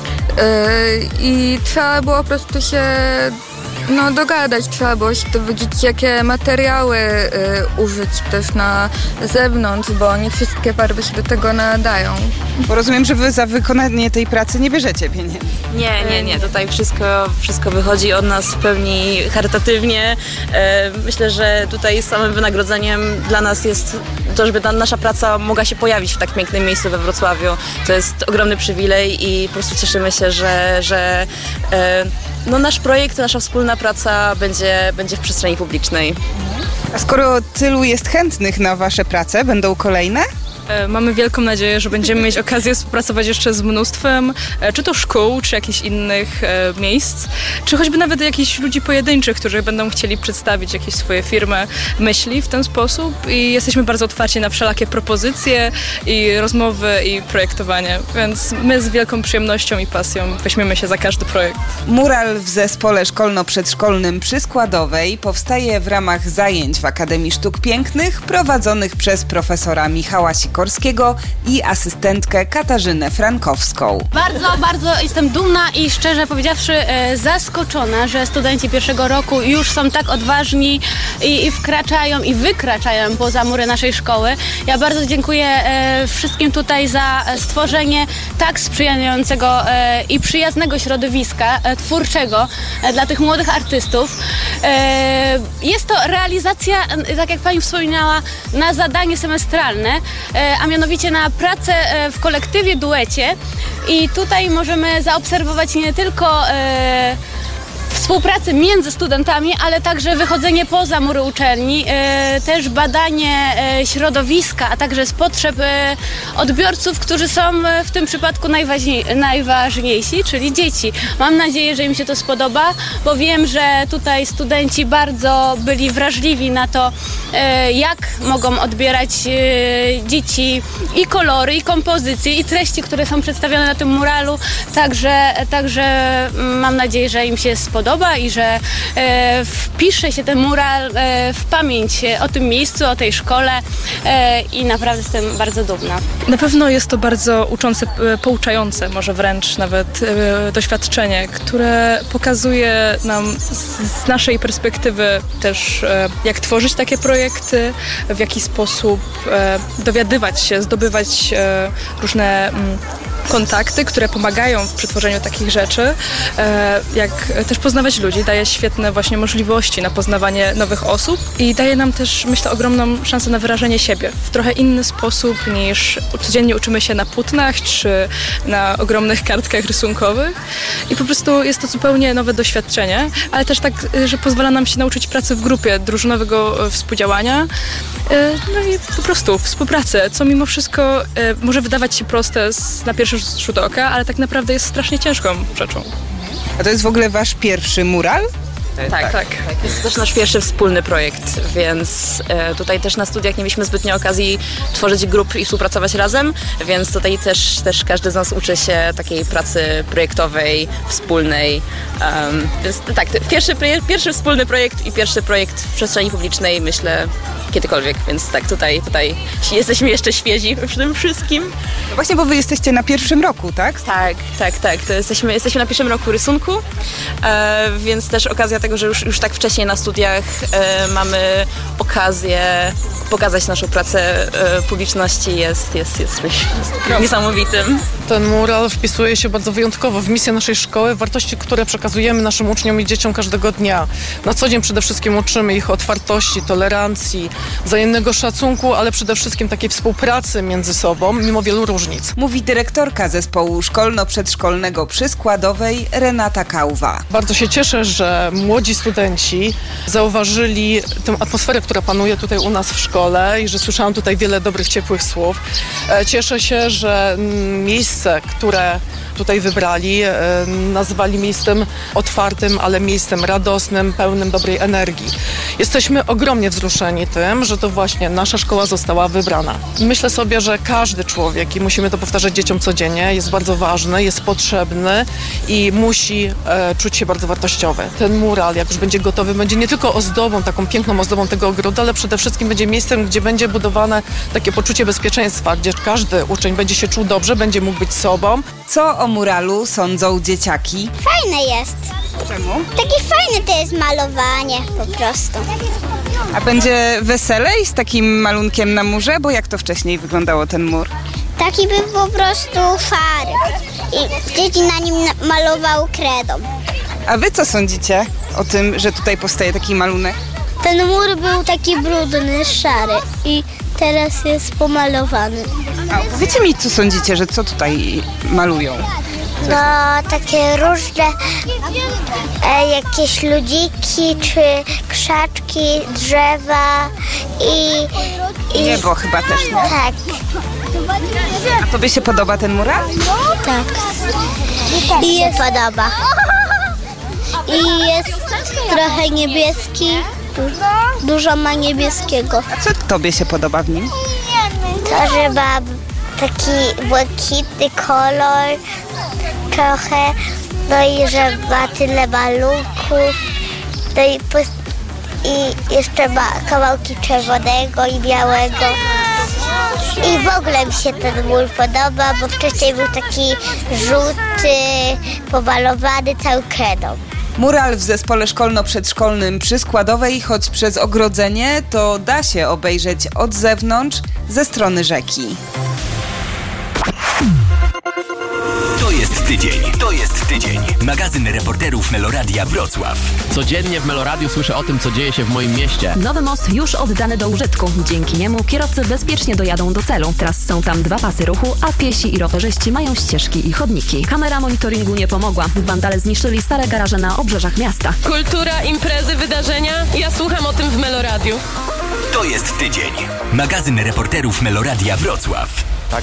i trzeba było po prostu się dogadać, trzeba było się dowiedzieć, jakie materiały użyć też na zewnątrz, bo nie wszystkie farby się do tego nadają. Bo rozumiem, że wy za wykonanie tej pracy nie bierzecie pieniędzy. Nie. Tutaj wszystko wychodzi od nas w pełni charytatywnie. Myślę, że tutaj samym wynagrodzeniem dla nas jest to, żeby nasza praca mogła się pojawić w tak pięknym miejscu we Wrocławiu. To jest ogromny przywilej i po prostu cieszymy się, że nasz projekt, nasza wspólna praca będzie w przestrzeni publicznej. A skoro tylu jest chętnych na wasze prace, będą kolejne? Mamy wielką nadzieję, że będziemy mieć okazję współpracować jeszcze z mnóstwem, czy to szkół, czy jakichś innych miejsc, czy choćby nawet jakichś ludzi pojedynczych, którzy będą chcieli przedstawić jakieś swoje firmy, myśli w ten sposób i jesteśmy bardzo otwarci na wszelakie propozycje i rozmowy i projektowanie, więc my z wielką przyjemnością i pasją weźmiemy się za każdy projekt. Mural w zespole szkolno-przedszkolnym przy Składowej powstaje w ramach zajęć w Akademii Sztuk Pięknych prowadzonych przez profesora Michała Sikorskiego i asystentkę Katarzynę Frankowską. Bardzo jestem dumna i szczerze powiedziawszy zaskoczona, że studenci pierwszego roku już są tak odważni i wkraczają i wykraczają poza mury naszej szkoły. Ja bardzo dziękuję wszystkim tutaj za stworzenie tak sprzyjającego i przyjaznego środowiska twórczego dla tych młodych artystów. Jest to realizacja, tak jak pani wspominała, na zadanie semestralne, a mianowicie na pracę w kolektywie, duecie I tutaj możemy zaobserwować nie tylko współpracy między studentami, ale także wychodzenie poza mury uczelni, też badanie środowiska, a także z potrzeb odbiorców, którzy są w tym przypadku najważniejsi, czyli dzieci. Mam nadzieję, że im się to spodoba, bo wiem, że tutaj studenci bardzo byli wrażliwi na to, jak mogą odbierać dzieci i kolory, i kompozycje, i treści, które są przedstawione na tym muralu. Także mam nadzieję, że im się spodoba i że wpisze się ten mural w pamięć o tym miejscu, o tej szkole i naprawdę jestem bardzo dumna. Na pewno jest to bardzo uczące, pouczające, może wręcz nawet doświadczenie, które pokazuje nam z naszej perspektywy też, jak tworzyć takie projekty, w jaki sposób dowiadywać się, zdobywać różne kontakty, które pomagają w przetworzeniu takich rzeczy, jak też poznawać ludzi, daje świetne właśnie możliwości na poznawanie nowych osób i daje nam też, myślę, ogromną szansę na wyrażenie siebie w trochę inny sposób niż codziennie uczymy się na płótnach czy na ogromnych kartkach rysunkowych i po prostu jest to zupełnie nowe doświadczenie, ale też tak, że pozwala nam się nauczyć pracy w grupie, drużynowego współdziałania, no i po prostu współpracy, co mimo wszystko może wydawać się proste na pierwszy rzut oka, ale tak naprawdę jest strasznie ciężką rzeczą. A to jest w ogóle wasz pierwszy mural? Tak. Jest też nasz pierwszy wspólny projekt, więc tutaj też na studiach nie mieliśmy zbytnio okazji tworzyć grup i współpracować razem, więc tutaj też każdy z nas uczy się takiej pracy projektowej, wspólnej. Więc tak, pierwszy wspólny projekt i pierwszy projekt w przestrzeni publicznej, myślę, kiedykolwiek, więc tak, tutaj jesteśmy jeszcze świezi przy tym wszystkim. No właśnie, bo wy jesteście na pierwszym roku, tak? Tak. To jesteśmy na pierwszym roku rysunku, więc też okazja tego, że już tak wcześniej na studiach mamy okazję pokazać naszą pracę publiczności jest czymś niesamowitym. Ten mural wpisuje się bardzo wyjątkowo w misję naszej szkoły, wartości, które przekazujemy naszym uczniom i dzieciom każdego dnia. Na co dzień przede wszystkim uczymy ich otwartości, tolerancji, wzajemnego szacunku, ale przede wszystkim takiej współpracy między sobą, mimo wielu różnic. Mówi dyrektorka zespołu szkolno-przedszkolnego przy Składowej Renata Kałwa. Bardzo się cieszę, że młodzi studenci zauważyli tę atmosferę, która panuje tutaj u nas w szkole i że słyszałam tutaj wiele dobrych, ciepłych słów. Cieszę się, że miejsce, które tutaj wybrali, nazwali miejscem otwartym, ale miejscem radosnym, pełnym dobrej energii. Jesteśmy ogromnie wzruszeni tym, że to właśnie nasza szkoła została wybrana. Myślę sobie, że każdy człowiek, i musimy to powtarzać dzieciom codziennie, jest bardzo ważny, jest potrzebny i musi czuć się bardzo wartościowy. Ten mural, jak już będzie gotowy, będzie nie tylko ozdobą, taką piękną ozdobą tego ogrodu, ale przede wszystkim będzie miejscem, gdzie będzie budowane takie poczucie bezpieczeństwa, gdzie każdy uczeń będzie się czuł dobrze, będzie mógł być sobą. Co o muralu sądzą dzieciaki? Fajne jest. Czemu? Takie fajne to jest malowanie po prostu. A będzie weselej z takim malunkiem na murze? Bo jak to wcześniej wyglądało ten mur? Taki był po prostu fary. I dzieci na nim malowały kredą. A wy co sądzicie o tym, że tutaj powstaje taki malunek? Ten mur był taki brudny, szary i teraz jest pomalowany. A powiedzcie mi, co sądzicie, że co tutaj malują? No, takie różne jakieś ludziki, czy krzaczki, drzewa i niebo chyba też, nie? Tak. A tobie się podoba ten mural? Tak. I się podoba. I jest trochę niebieski. Dużo ma niebieskiego. A co tobie się podoba w nim? To, że ma taki błękitny kolor trochę, no i że ma tyle malunków, no i jeszcze ma kawałki czerwonego i białego. I w ogóle mi się ten mur podoba, bo wcześniej był taki żółty, pomalowany cały kredą. Mural w zespole szkolno-przedszkolnym przy Składowej, choć przez ogrodzenie, to da się obejrzeć od zewnątrz, ze strony rzeki. To jest tydzień. To jest tydzień. Magazyn reporterów Meloradia Wrocław. Codziennie w Meloradiu słyszę o tym, co dzieje się w moim mieście. Nowy most już oddany do użytku. Dzięki niemu kierowcy bezpiecznie dojadą do celu. Teraz są tam 2 pasy ruchu, a piesi i rowerzyści mają ścieżki i chodniki. Kamera monitoringu nie pomogła. Wandale zniszczyli stare garaże na obrzeżach miasta. Kultura, imprezy, wydarzenia. Ja słucham o tym w Meloradiu. To jest tydzień. Magazyn reporterów Meloradia Wrocław. Tak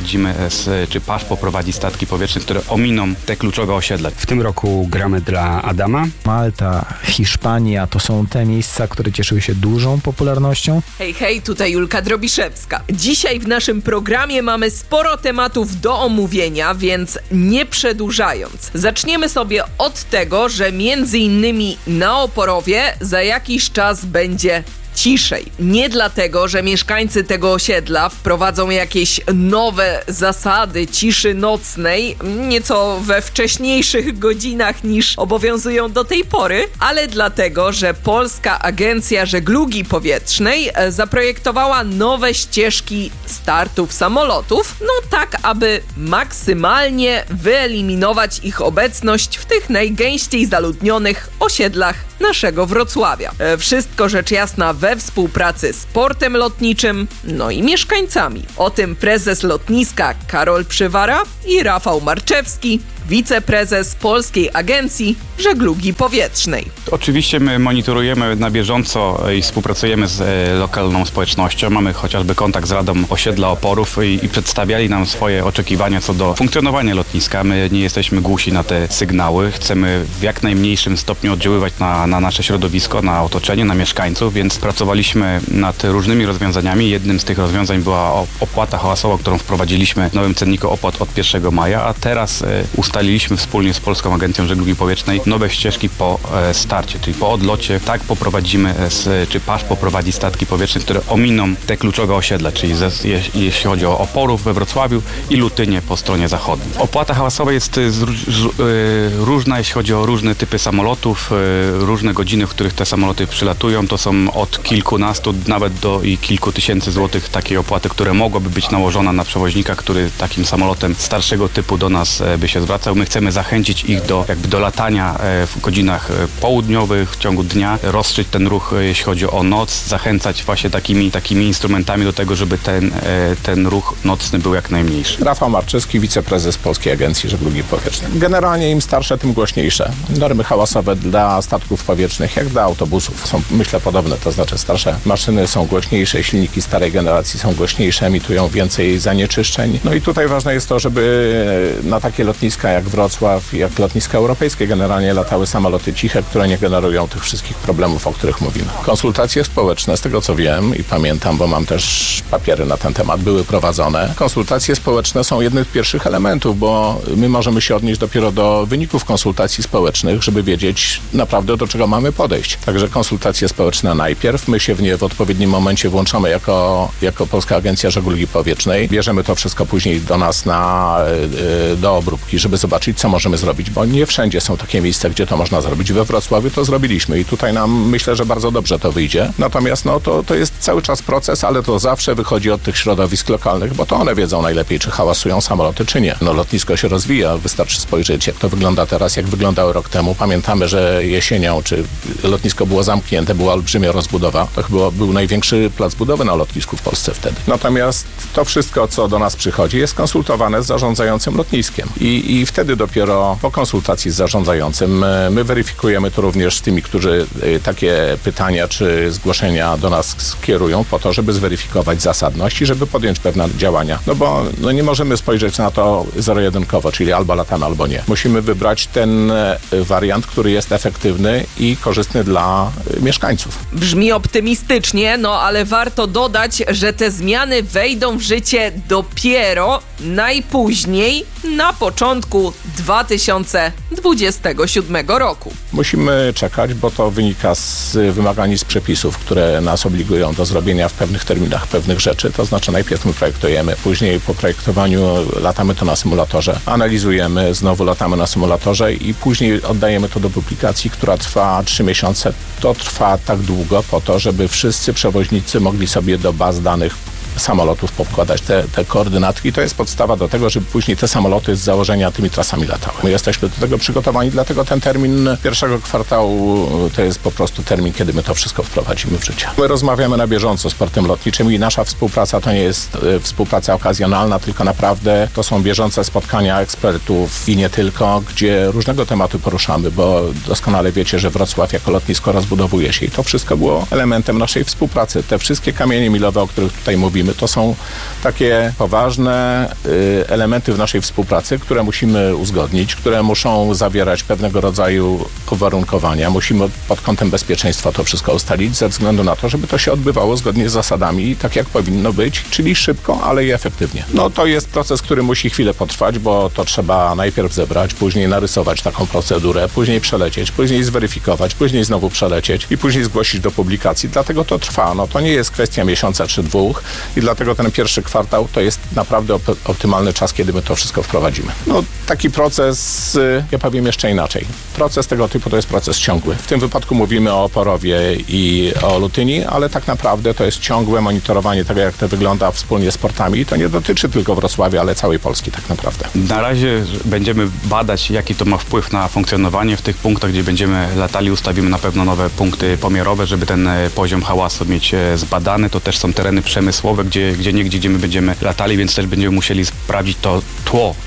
PAŻ poprowadzi statki powietrzne, które ominą te kluczowe osiedla. W tym roku gramy dla Adama. Malta, Hiszpania to są te miejsca, które cieszyły się dużą popularnością. Hej, tutaj Julka Drobiszewska. Dzisiaj w naszym programie mamy sporo tematów do omówienia, więc nie przedłużając. Zaczniemy sobie od tego, że między innymi na Oporowie za jakiś czas będzie ciszej. Nie dlatego, że mieszkańcy tego osiedla wprowadzą jakieś nowe zasady ciszy nocnej, nieco we wcześniejszych godzinach niż obowiązują do tej pory, ale dlatego, że Polska Agencja Żeglugi Powietrznej zaprojektowała nowe ścieżki startów samolotów, tak aby maksymalnie wyeliminować ich obecność w tych najgęściej zaludnionych osiedlach naszego Wrocławia. Wszystko rzecz jasna we współpracy z portem lotniczym, i mieszkańcami. O tym prezes lotniska Karol Przywara i Rafał Marczewski, wiceprezes Polskiej Agencji Żeglugi Powietrznej. Oczywiście my monitorujemy na bieżąco i współpracujemy z lokalną społecznością. Mamy chociażby kontakt z Radą Osiedla Oporów i przedstawiali nam swoje oczekiwania co do funkcjonowania lotniska. My nie jesteśmy głusi na te sygnały. Chcemy w jak najmniejszym stopniu oddziaływać na nasze środowisko, na otoczenie, na mieszkańców, więc pracowaliśmy nad różnymi rozwiązaniami. Jednym z tych rozwiązań była opłata hałasowa, którą wprowadziliśmy w nowym cenniku opłat od 1 maja, a teraz ustaliliśmy wspólnie z Polską Agencją Żeglugi Powietrznej nowe ścieżki po starcie, czyli po odlocie. Tak PAŻ poprowadzi statki powietrzne, które ominą te kluczowe osiedla, czyli jeśli chodzi o Oporów we Wrocławiu i Lutynię po stronie zachodniej. Opłata hałasowa jest różna, jeśli chodzi o różne typy samolotów, różne godziny, w których te samoloty przylatują. To są od kilkunastu nawet do kilku tysięcy złotych takiej opłaty, które mogłaby być nałożona na przewoźnika, który takim samolotem starszego typu do nas by się zwracał. My chcemy zachęcić ich do latania w godzinach południowych, w ciągu dnia, rozstrzeć ten ruch, jeśli chodzi o noc, zachęcać właśnie takimi instrumentami do tego, żeby ten ruch nocny był jak najmniejszy. Rafał Marczewski, wiceprezes Polskiej Agencji Żeglugi Powietrznej. Generalnie im starsze, tym głośniejsze. Normy hałasowe dla statków powietrznych, jak dla autobusów, są myślę podobne, to znaczy starsze maszyny są głośniejsze, silniki starej generacji są głośniejsze, emitują więcej zanieczyszczeń. I tutaj ważne jest to, żeby na takie lotniska jak Wrocław, jak lotniska europejskie generalnie latały samoloty ciche, które nie generują tych wszystkich problemów, o których mówimy. Konsultacje społeczne, z tego co wiem i pamiętam, bo mam też papiery na ten temat, były prowadzone. Konsultacje społeczne są jednym z pierwszych elementów, bo my możemy się odnieść dopiero do wyników konsultacji społecznych, żeby wiedzieć naprawdę, do czego mamy podejść. Także konsultacje społeczne najpierw, my się w nie w odpowiednim momencie włączamy jako Polska Agencja Żeglugi Powietrznej. Bierzemy to wszystko później do nas do obróbki, żeby zobaczyć, co możemy zrobić, bo nie wszędzie są takie miejsca, gdzie to można zrobić. We Wrocławiu to zrobiliśmy i tutaj nam myślę, że bardzo dobrze to wyjdzie. Natomiast to jest cały czas proces, ale to zawsze wychodzi od tych środowisk lokalnych, bo to one wiedzą najlepiej, czy hałasują samoloty, czy nie. Lotnisko się rozwija, wystarczy spojrzeć, jak to wygląda teraz, jak wyglądało rok temu. Pamiętamy, że jesienią, czy lotnisko było zamknięte, była olbrzymia rozbudowa. To chyba był największy plac budowy na lotnisku w Polsce wtedy. Natomiast to wszystko, co do nas przychodzi, jest konsultowane z zarządzającym lotniskiem. I wtedy dopiero po konsultacji z zarządzającym my weryfikujemy to również z tymi, którzy takie pytania czy zgłoszenia do nas skierują po to, żeby zweryfikować zasadność i żeby podjąć pewne działania. Bo nie możemy spojrzeć na to zero-jedynkowo, czyli albo latamy, albo nie. Musimy wybrać ten wariant, który jest efektywny i korzystny dla mieszkańców. Brzmi optymistycznie, ale warto dodać, że te zmiany wejdą w życie dopiero najpóźniej na początku 2027 roku. Musimy czekać, bo to wynika z wymagań z przepisów, które nas obligują do zrobienia w pewnych terminach pewnych rzeczy. To znaczy najpierw my projektujemy, później po projektowaniu latamy to na symulatorze, analizujemy, znowu latamy na symulatorze i później oddajemy to do publikacji, która trwa 3 miesiące. To trwa tak długo po to, żeby wszyscy przewoźnicy mogli sobie do baz danych samolotów podkładać te koordynaty i to jest podstawa do tego, żeby później te samoloty z założenia tymi trasami latały. My jesteśmy do tego przygotowani, dlatego ten termin pierwszego kwartału to jest po prostu termin, kiedy my to wszystko wprowadzimy w życie. My rozmawiamy na bieżąco z portem lotniczym i nasza współpraca to nie jest współpraca okazjonalna, tylko naprawdę to są bieżące spotkania ekspertów i nie tylko, gdzie różnego tematu poruszamy, bo doskonale wiecie, że Wrocław jako lotnisko rozbudowuje się i to wszystko było elementem naszej współpracy. Te wszystkie kamienie milowe, o których tutaj mówimy, to są takie poważne elementy w naszej współpracy, które musimy uzgodnić, które muszą zawierać pewnego rodzaju uwarunkowania. Musimy pod kątem bezpieczeństwa to wszystko ustalić ze względu na to, żeby to się odbywało zgodnie z zasadami, tak jak powinno być, czyli szybko, ale i efektywnie. No to jest proces, który musi chwilę potrwać, bo to trzeba najpierw zebrać, później narysować taką procedurę, później przelecieć, później zweryfikować, później znowu przelecieć i później zgłosić do publikacji. Dlatego to trwa. No to nie jest kwestia miesiąca czy dwóch i dlatego ten pierwszy kwartał to jest naprawdę optymalny czas, kiedy my to wszystko wprowadzimy. No taki proces, ja powiem jeszcze inaczej. Proces tego typu to jest proces ciągły. W tym wypadku mówimy o Oporowie i o Lutyni, ale tak naprawdę to jest ciągłe monitorowanie tego, jak to wygląda wspólnie z portami i to nie dotyczy tylko Wrocławia, ale całej Polski tak naprawdę. Na razie będziemy badać, jaki to ma wpływ na funkcjonowanie. W tych punktach, gdzie będziemy latali, ustawimy na pewno nowe punkty pomiarowe, żeby ten poziom hałasu mieć zbadany. To też są tereny przemysłowe, gdzie niegdzie my będziemy latali, więc też będziemy musieli sprawdzić to tło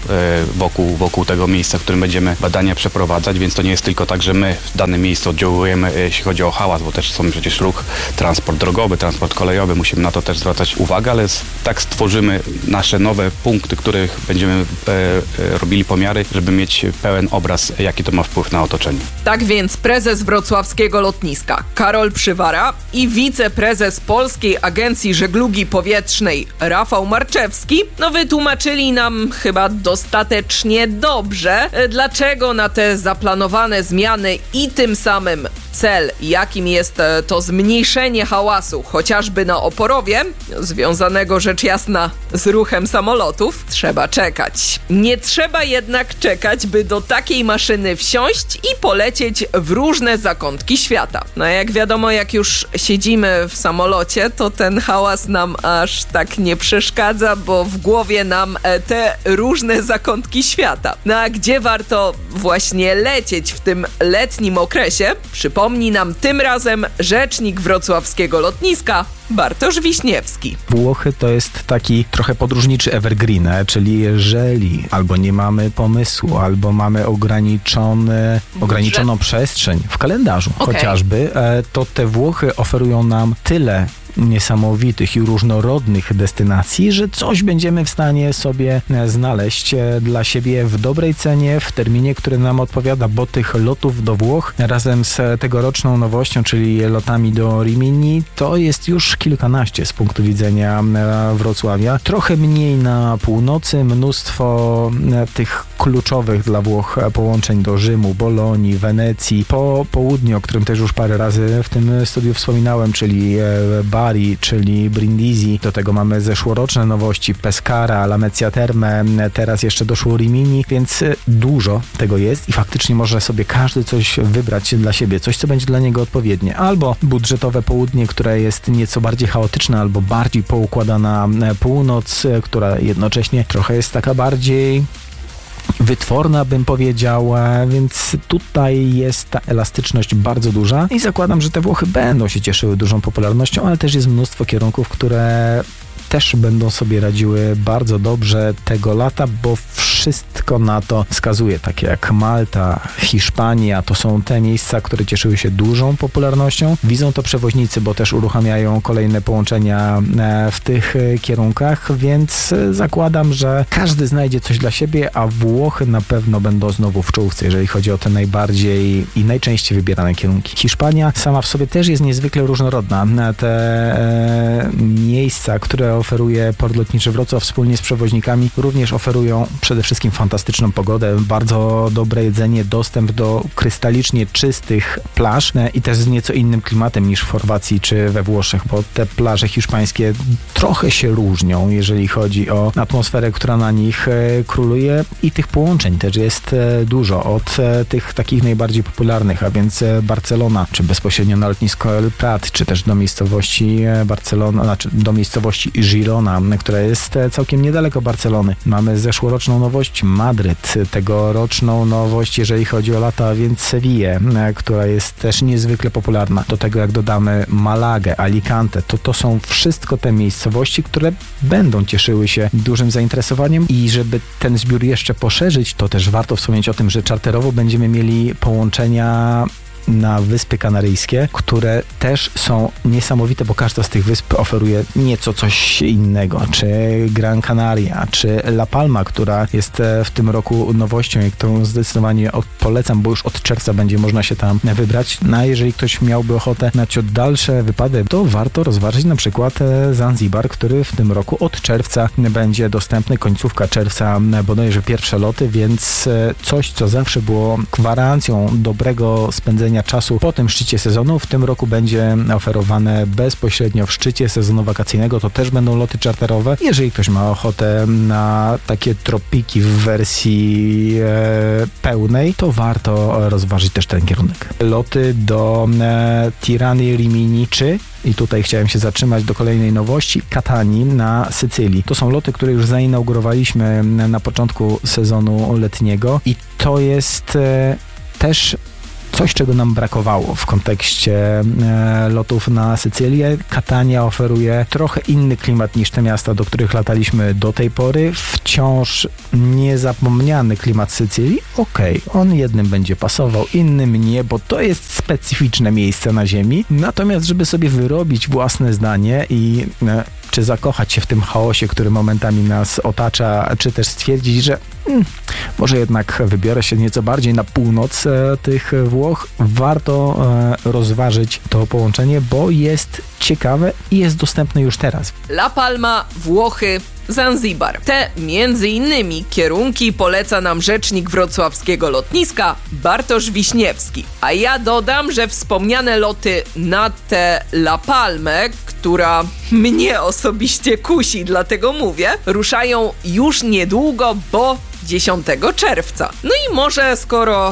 wokół tego miejsca, w którym będziemy badania przeprowadzać, więc to nie jest tylko tak, że my w danym miejscu oddziałujemy, jeśli chodzi o hałas, bo też są przecież ruch, transport drogowy, transport kolejowy, musimy na to też zwracać uwagę, ale tak stworzymy nasze nowe punkty, których będziemy robili pomiary, żeby mieć pełen obraz, jaki to ma wpływ na otoczenie. Tak więc prezes wrocławskiego lotniska Karol Przywara i wiceprezes Polskiej Agencji Żeglugi Powietrznej Rafał Marczewski wytłumaczyli nam chyba dostatecznie dobrze, dlaczego na te zaplanowane zmiany i tym samym cel, jakim jest to zmniejszenie hałasu, chociażby na Oporowie, związanego rzecz jasna z ruchem samolotów, trzeba czekać. Nie trzeba jednak czekać, by do takiej maszyny wsiąść i polecieć w różne zakątki świata. No jak wiadomo, jak już siedzimy w samolocie, to ten hałas nam aż tak nie przeszkadza, bo w głowie nam te różne zakątki świata. No a gdzie warto właśnie lecieć w tym letnim okresie, przypomni nam tym razem rzecznik wrocławskiego lotniska Bartosz Wiśniewski. Włochy to jest taki trochę podróżniczy evergreen, czyli jeżeli albo nie mamy pomysłu, albo mamy ograniczoną przestrzeń w kalendarzu chociażby, to te Włochy oferują nam tyle niesamowitych i różnorodnych destynacji, że coś będziemy w stanie sobie znaleźć dla siebie w dobrej cenie, w terminie, który nam odpowiada, bo tych lotów do Włoch razem z tegoroczną nowością, czyli lotami do Rimini, to jest już kilkanaście z punktu widzenia Wrocławia. Trochę mniej na północy, mnóstwo tych kluczowych dla Włoch połączeń do Rzymu, Bolonii, Wenecji, po południu, o którym też już parę razy w tym studiu wspominałem, czyli Bari, czyli Brindisi. Do tego mamy zeszłoroczne nowości, Pescara, Lamezia Terme, teraz jeszcze doszło Rimini, więc dużo tego jest i faktycznie może sobie każdy coś wybrać dla siebie, coś, co będzie dla niego odpowiednie. Albo budżetowe południe, które jest nieco bardziej chaotyczne, albo bardziej poukładana północ, która jednocześnie trochę jest taka bardziej wytworna, bym powiedział, więc tutaj jest ta elastyczność bardzo duża i zakładam, że te Włochy będą się cieszyły dużą popularnością, ale też jest mnóstwo kierunków, które też będą sobie radziły bardzo dobrze tego lata, bo wszystko na to wskazuje, takie jak Malta, Hiszpania, to są te miejsca, które cieszyły się dużą popularnością. Widzą to przewoźnicy, bo też uruchamiają kolejne połączenia w tych kierunkach, więc zakładam, że każdy znajdzie coś dla siebie, a Włochy na pewno będą znowu w czołówce, jeżeli chodzi o te najbardziej i najczęściej wybierane kierunki. Hiszpania sama w sobie też jest niezwykle różnorodna. Te miejsca, które oferuje Port Lotniczy Wrocław wspólnie z przewoźnikami, również oferują przede wszystkim fantastyczną pogodę, bardzo dobre jedzenie, dostęp do krystalicznie czystych plaż i też z nieco innym klimatem niż w Chorwacji czy we Włoszech, bo te plaże hiszpańskie trochę się różnią, jeżeli chodzi o atmosferę, która na nich króluje i tych połączeń też jest dużo, od tych takich najbardziej popularnych, a więc Barcelona, czy bezpośrednio na lotnisko El Prat, czy też do miejscowości Barcelona, znaczy do miejscowości Girona, która jest całkiem niedaleko Barcelony. Mamy zeszłoroczną nowość Madryt, tegoroczną nowość, jeżeli chodzi o lata, więc Sevillę, która jest też niezwykle popularna. Do tego jak dodamy Malagę, Alicante, to są wszystko te miejscowości, które będą cieszyły się dużym zainteresowaniem i żeby ten zbiór jeszcze poszerzyć, to też warto wspomnieć o tym, że czarterowo będziemy mieli połączenia na Wyspy Kanaryjskie, które też są niesamowite, bo każda z tych wysp oferuje nieco coś innego, czy Gran Canaria, czy La Palma, która jest w tym roku nowością i którą zdecydowanie polecam, bo już od czerwca będzie można się tam wybrać. No a jeżeli ktoś miałby ochotę na ciut dalsze wypady, to warto rozważyć na przykład Zanzibar, który w tym roku od czerwca będzie dostępny, końcówka czerwca bodajże pierwsze loty, więc coś, co zawsze było gwarancją dobrego spędzenia czasu po tym szczycie sezonu, w tym roku będzie oferowane bezpośrednio w szczycie sezonu wakacyjnego. To też będą loty czarterowe. Jeżeli ktoś ma ochotę na takie tropiki w wersji pełnej, to warto rozważyć też ten kierunek. Loty do Tirany, Rimini i tutaj chciałem się zatrzymać do kolejnej nowości, Katanii na Sycylii. To są loty, które już zainaugurowaliśmy na początku sezonu letniego i to jest też coś, czego nam brakowało w kontekście lotów na Sycylię. Katania oferuje trochę inny klimat niż te miasta, do których lataliśmy do tej pory. Wciąż niezapomniany klimat Sycylii. On jednym będzie pasował, innym nie, bo to jest specyficzne miejsce na ziemi. Natomiast, żeby sobie wyrobić własne zdanie i czy zakochać się w tym chaosie, który momentami nas otacza, czy też stwierdzić, że może jednak wybiorę się nieco bardziej na północ tych Włoch, warto rozważyć to połączenie, bo jest ciekawe i jest dostępne już teraz. La Palma, Włochy, Zanzibar. Te między innymi kierunki poleca nam rzecznik wrocławskiego lotniska Bartosz Wiśniewski. A ja dodam, że wspomniane loty na tę La Palmę, która mnie osobiście kusi, dlatego mówię, ruszają już niedługo, bo 10 czerwca. No i może skoro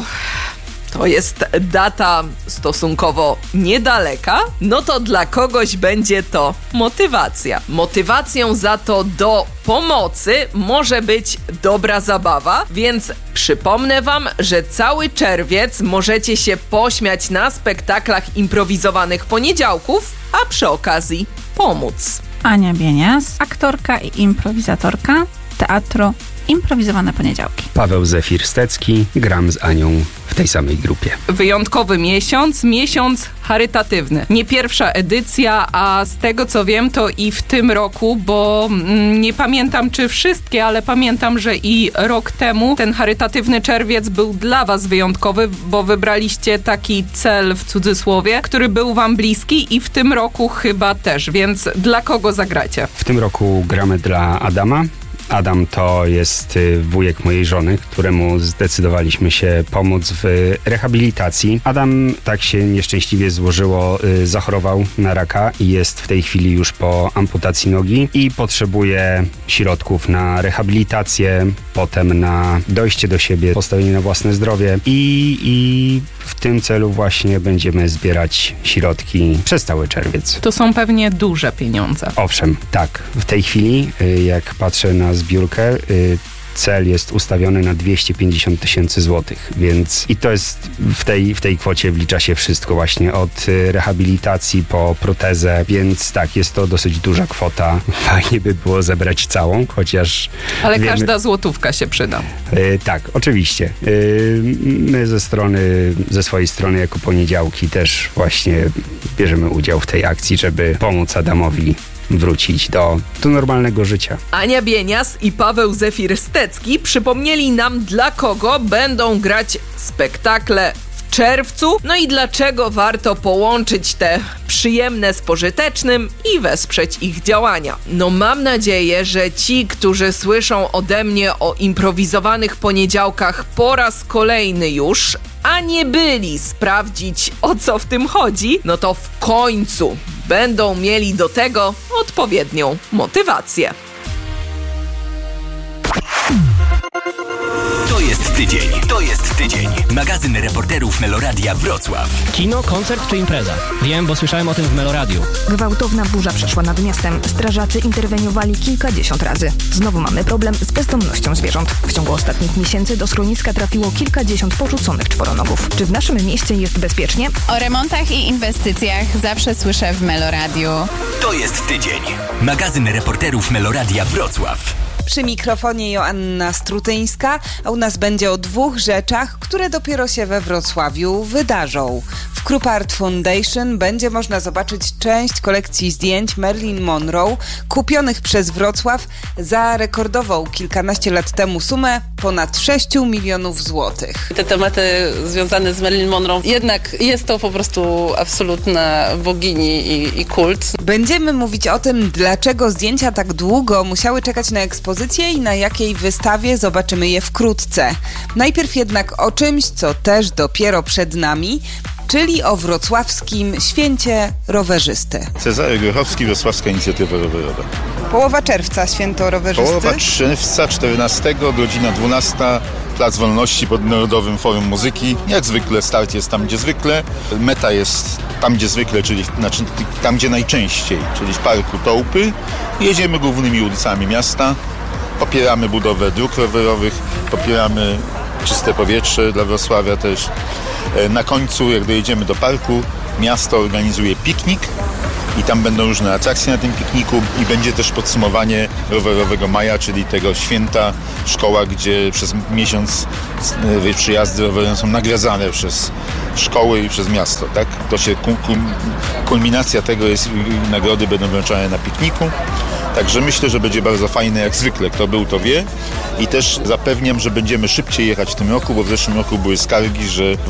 to jest data stosunkowo niedaleka, no to dla kogoś będzie to motywacja. Motywacją za to do pomocy może być dobra zabawa, więc przypomnę wam, że cały czerwiec możecie się pośmiać na spektaklach improwizowanych poniedziałków, a przy okazji pomóc. Ania Bienias, aktorka i improwizatorka Teatru Improwizowane Poniedziałki. Paweł Zefir-Stecki, gram z Anią w tej samej grupie. Wyjątkowy miesiąc charytatywny. Nie pierwsza edycja, a z tego co wiem, to i w tym roku, bo nie pamiętam czy wszystkie, ale pamiętam, że i rok temu ten charytatywny czerwiec był dla was wyjątkowy, bo wybraliście taki cel w cudzysłowie, który był wam bliski i w tym roku chyba też, więc dla kogo zagracie? W tym roku gramy dla Adama. Adam to jest wujek mojej żony, któremu zdecydowaliśmy się pomóc w rehabilitacji. Adam, tak się nieszczęśliwie złożyło, zachorował na raka i jest w tej chwili już po amputacji nogi i potrzebuje środków na rehabilitację, potem na dojście do siebie, postawienie na własne zdrowie i w tym celu właśnie będziemy zbierać środki przez cały czerwiec. To są pewnie duże pieniądze. Owszem, tak. W tej chwili, jak patrzę na zbiórkę, cel jest ustawiony na 250 000 złotych, więc i to jest w tej kwocie wlicza się wszystko właśnie od rehabilitacji po protezę, więc tak, jest to dosyć duża kwota. Fajnie by było zebrać całą, chociaż ale wiemy, każda złotówka się przyda. Tak, oczywiście. My ze swojej strony jako Poniedziałki też właśnie bierzemy udział w tej akcji, żeby pomóc Adamowi wrócić do normalnego życia. Ania Bienias i Paweł Zefir-Stecki przypomnieli nam, dla kogo będą grać spektakle w czerwcu, no i dlaczego warto połączyć te przyjemne z pożytecznym i wesprzeć ich działania. No mam nadzieję, że ci, którzy słyszą ode mnie o improwizowanych poniedziałkach po raz kolejny już, a nie byli sprawdzić, o co w tym chodzi, no to w końcu będą mieli do tego odpowiednią motywację. To jest tydzień. To jest tydzień. Magazyn reporterów Meloradia Wrocław. Kino, koncert czy impreza? Wiem, bo słyszałem o tym w Meloradiu. Gwałtowna burza przeszła nad miastem. Strażacy interweniowali kilkadziesiąt razy. Znowu mamy problem z bezdomnością zwierząt. W ciągu ostatnich miesięcy do schroniska trafiło kilkadziesiąt porzuconych czworonogów. Czy w naszym mieście jest bezpiecznie? O remontach i inwestycjach zawsze słyszę w Meloradiu. To jest tydzień. Magazyn reporterów Meloradia Wrocław. Przy mikrofonie Joanna Strutyńska, a u nas będzie o 2 rzeczach, które dopiero się we Wrocławiu wydarzą. W Krupp Art Foundation będzie można zobaczyć część kolekcji zdjęć Marilyn Monroe kupionych przez Wrocław za rekordową kilkanaście lat temu sumę ponad 6 milionów złotych. Te tematy związane z Marilyn Monroe, jednak jest to po prostu absolutna bogini i kult. Będziemy mówić o tym, dlaczego zdjęcia tak długo musiały czekać na ekspozycję i na jakiej wystawie, zobaczymy je wkrótce. Najpierw jednak o czymś, co też dopiero przed nami, czyli o wrocławskim święcie rowerzysty. Cezary Grochowski, Wrocławska Inicjatywa Rowerowa. Połowa czerwca, święto rowerzysty. Połowa czerwca, 14, godzina 12, Plac Wolności pod Narodowym Forum Muzyki. Jak zwykle start jest tam, gdzie zwykle. Meta jest tam, gdzie zwykle, czyli tam, gdzie najczęściej, czyli w Parku Tołpy. Jedziemy głównymi ulicami miasta. Popieramy budowę dróg rowerowych, popieramy czyste powietrze dla Wrocławia też. Na końcu, jak dojedziemy do parku, miasto organizuje piknik i tam będą różne atrakcje na tym pikniku i będzie też podsumowanie rowerowego maja, czyli tego święta szkoła, gdzie przez miesiąc przyjazdy rowerowe są nagradzane przez szkoły i przez miasto, tak? To się kulminacja tego jest i nagrody będą wręczane na pikniku. Także myślę, że będzie bardzo fajne, jak zwykle. Kto był, to wie. I też zapewniam, że będziemy szybciej jechać w tym roku, bo w zeszłym roku były skargi, że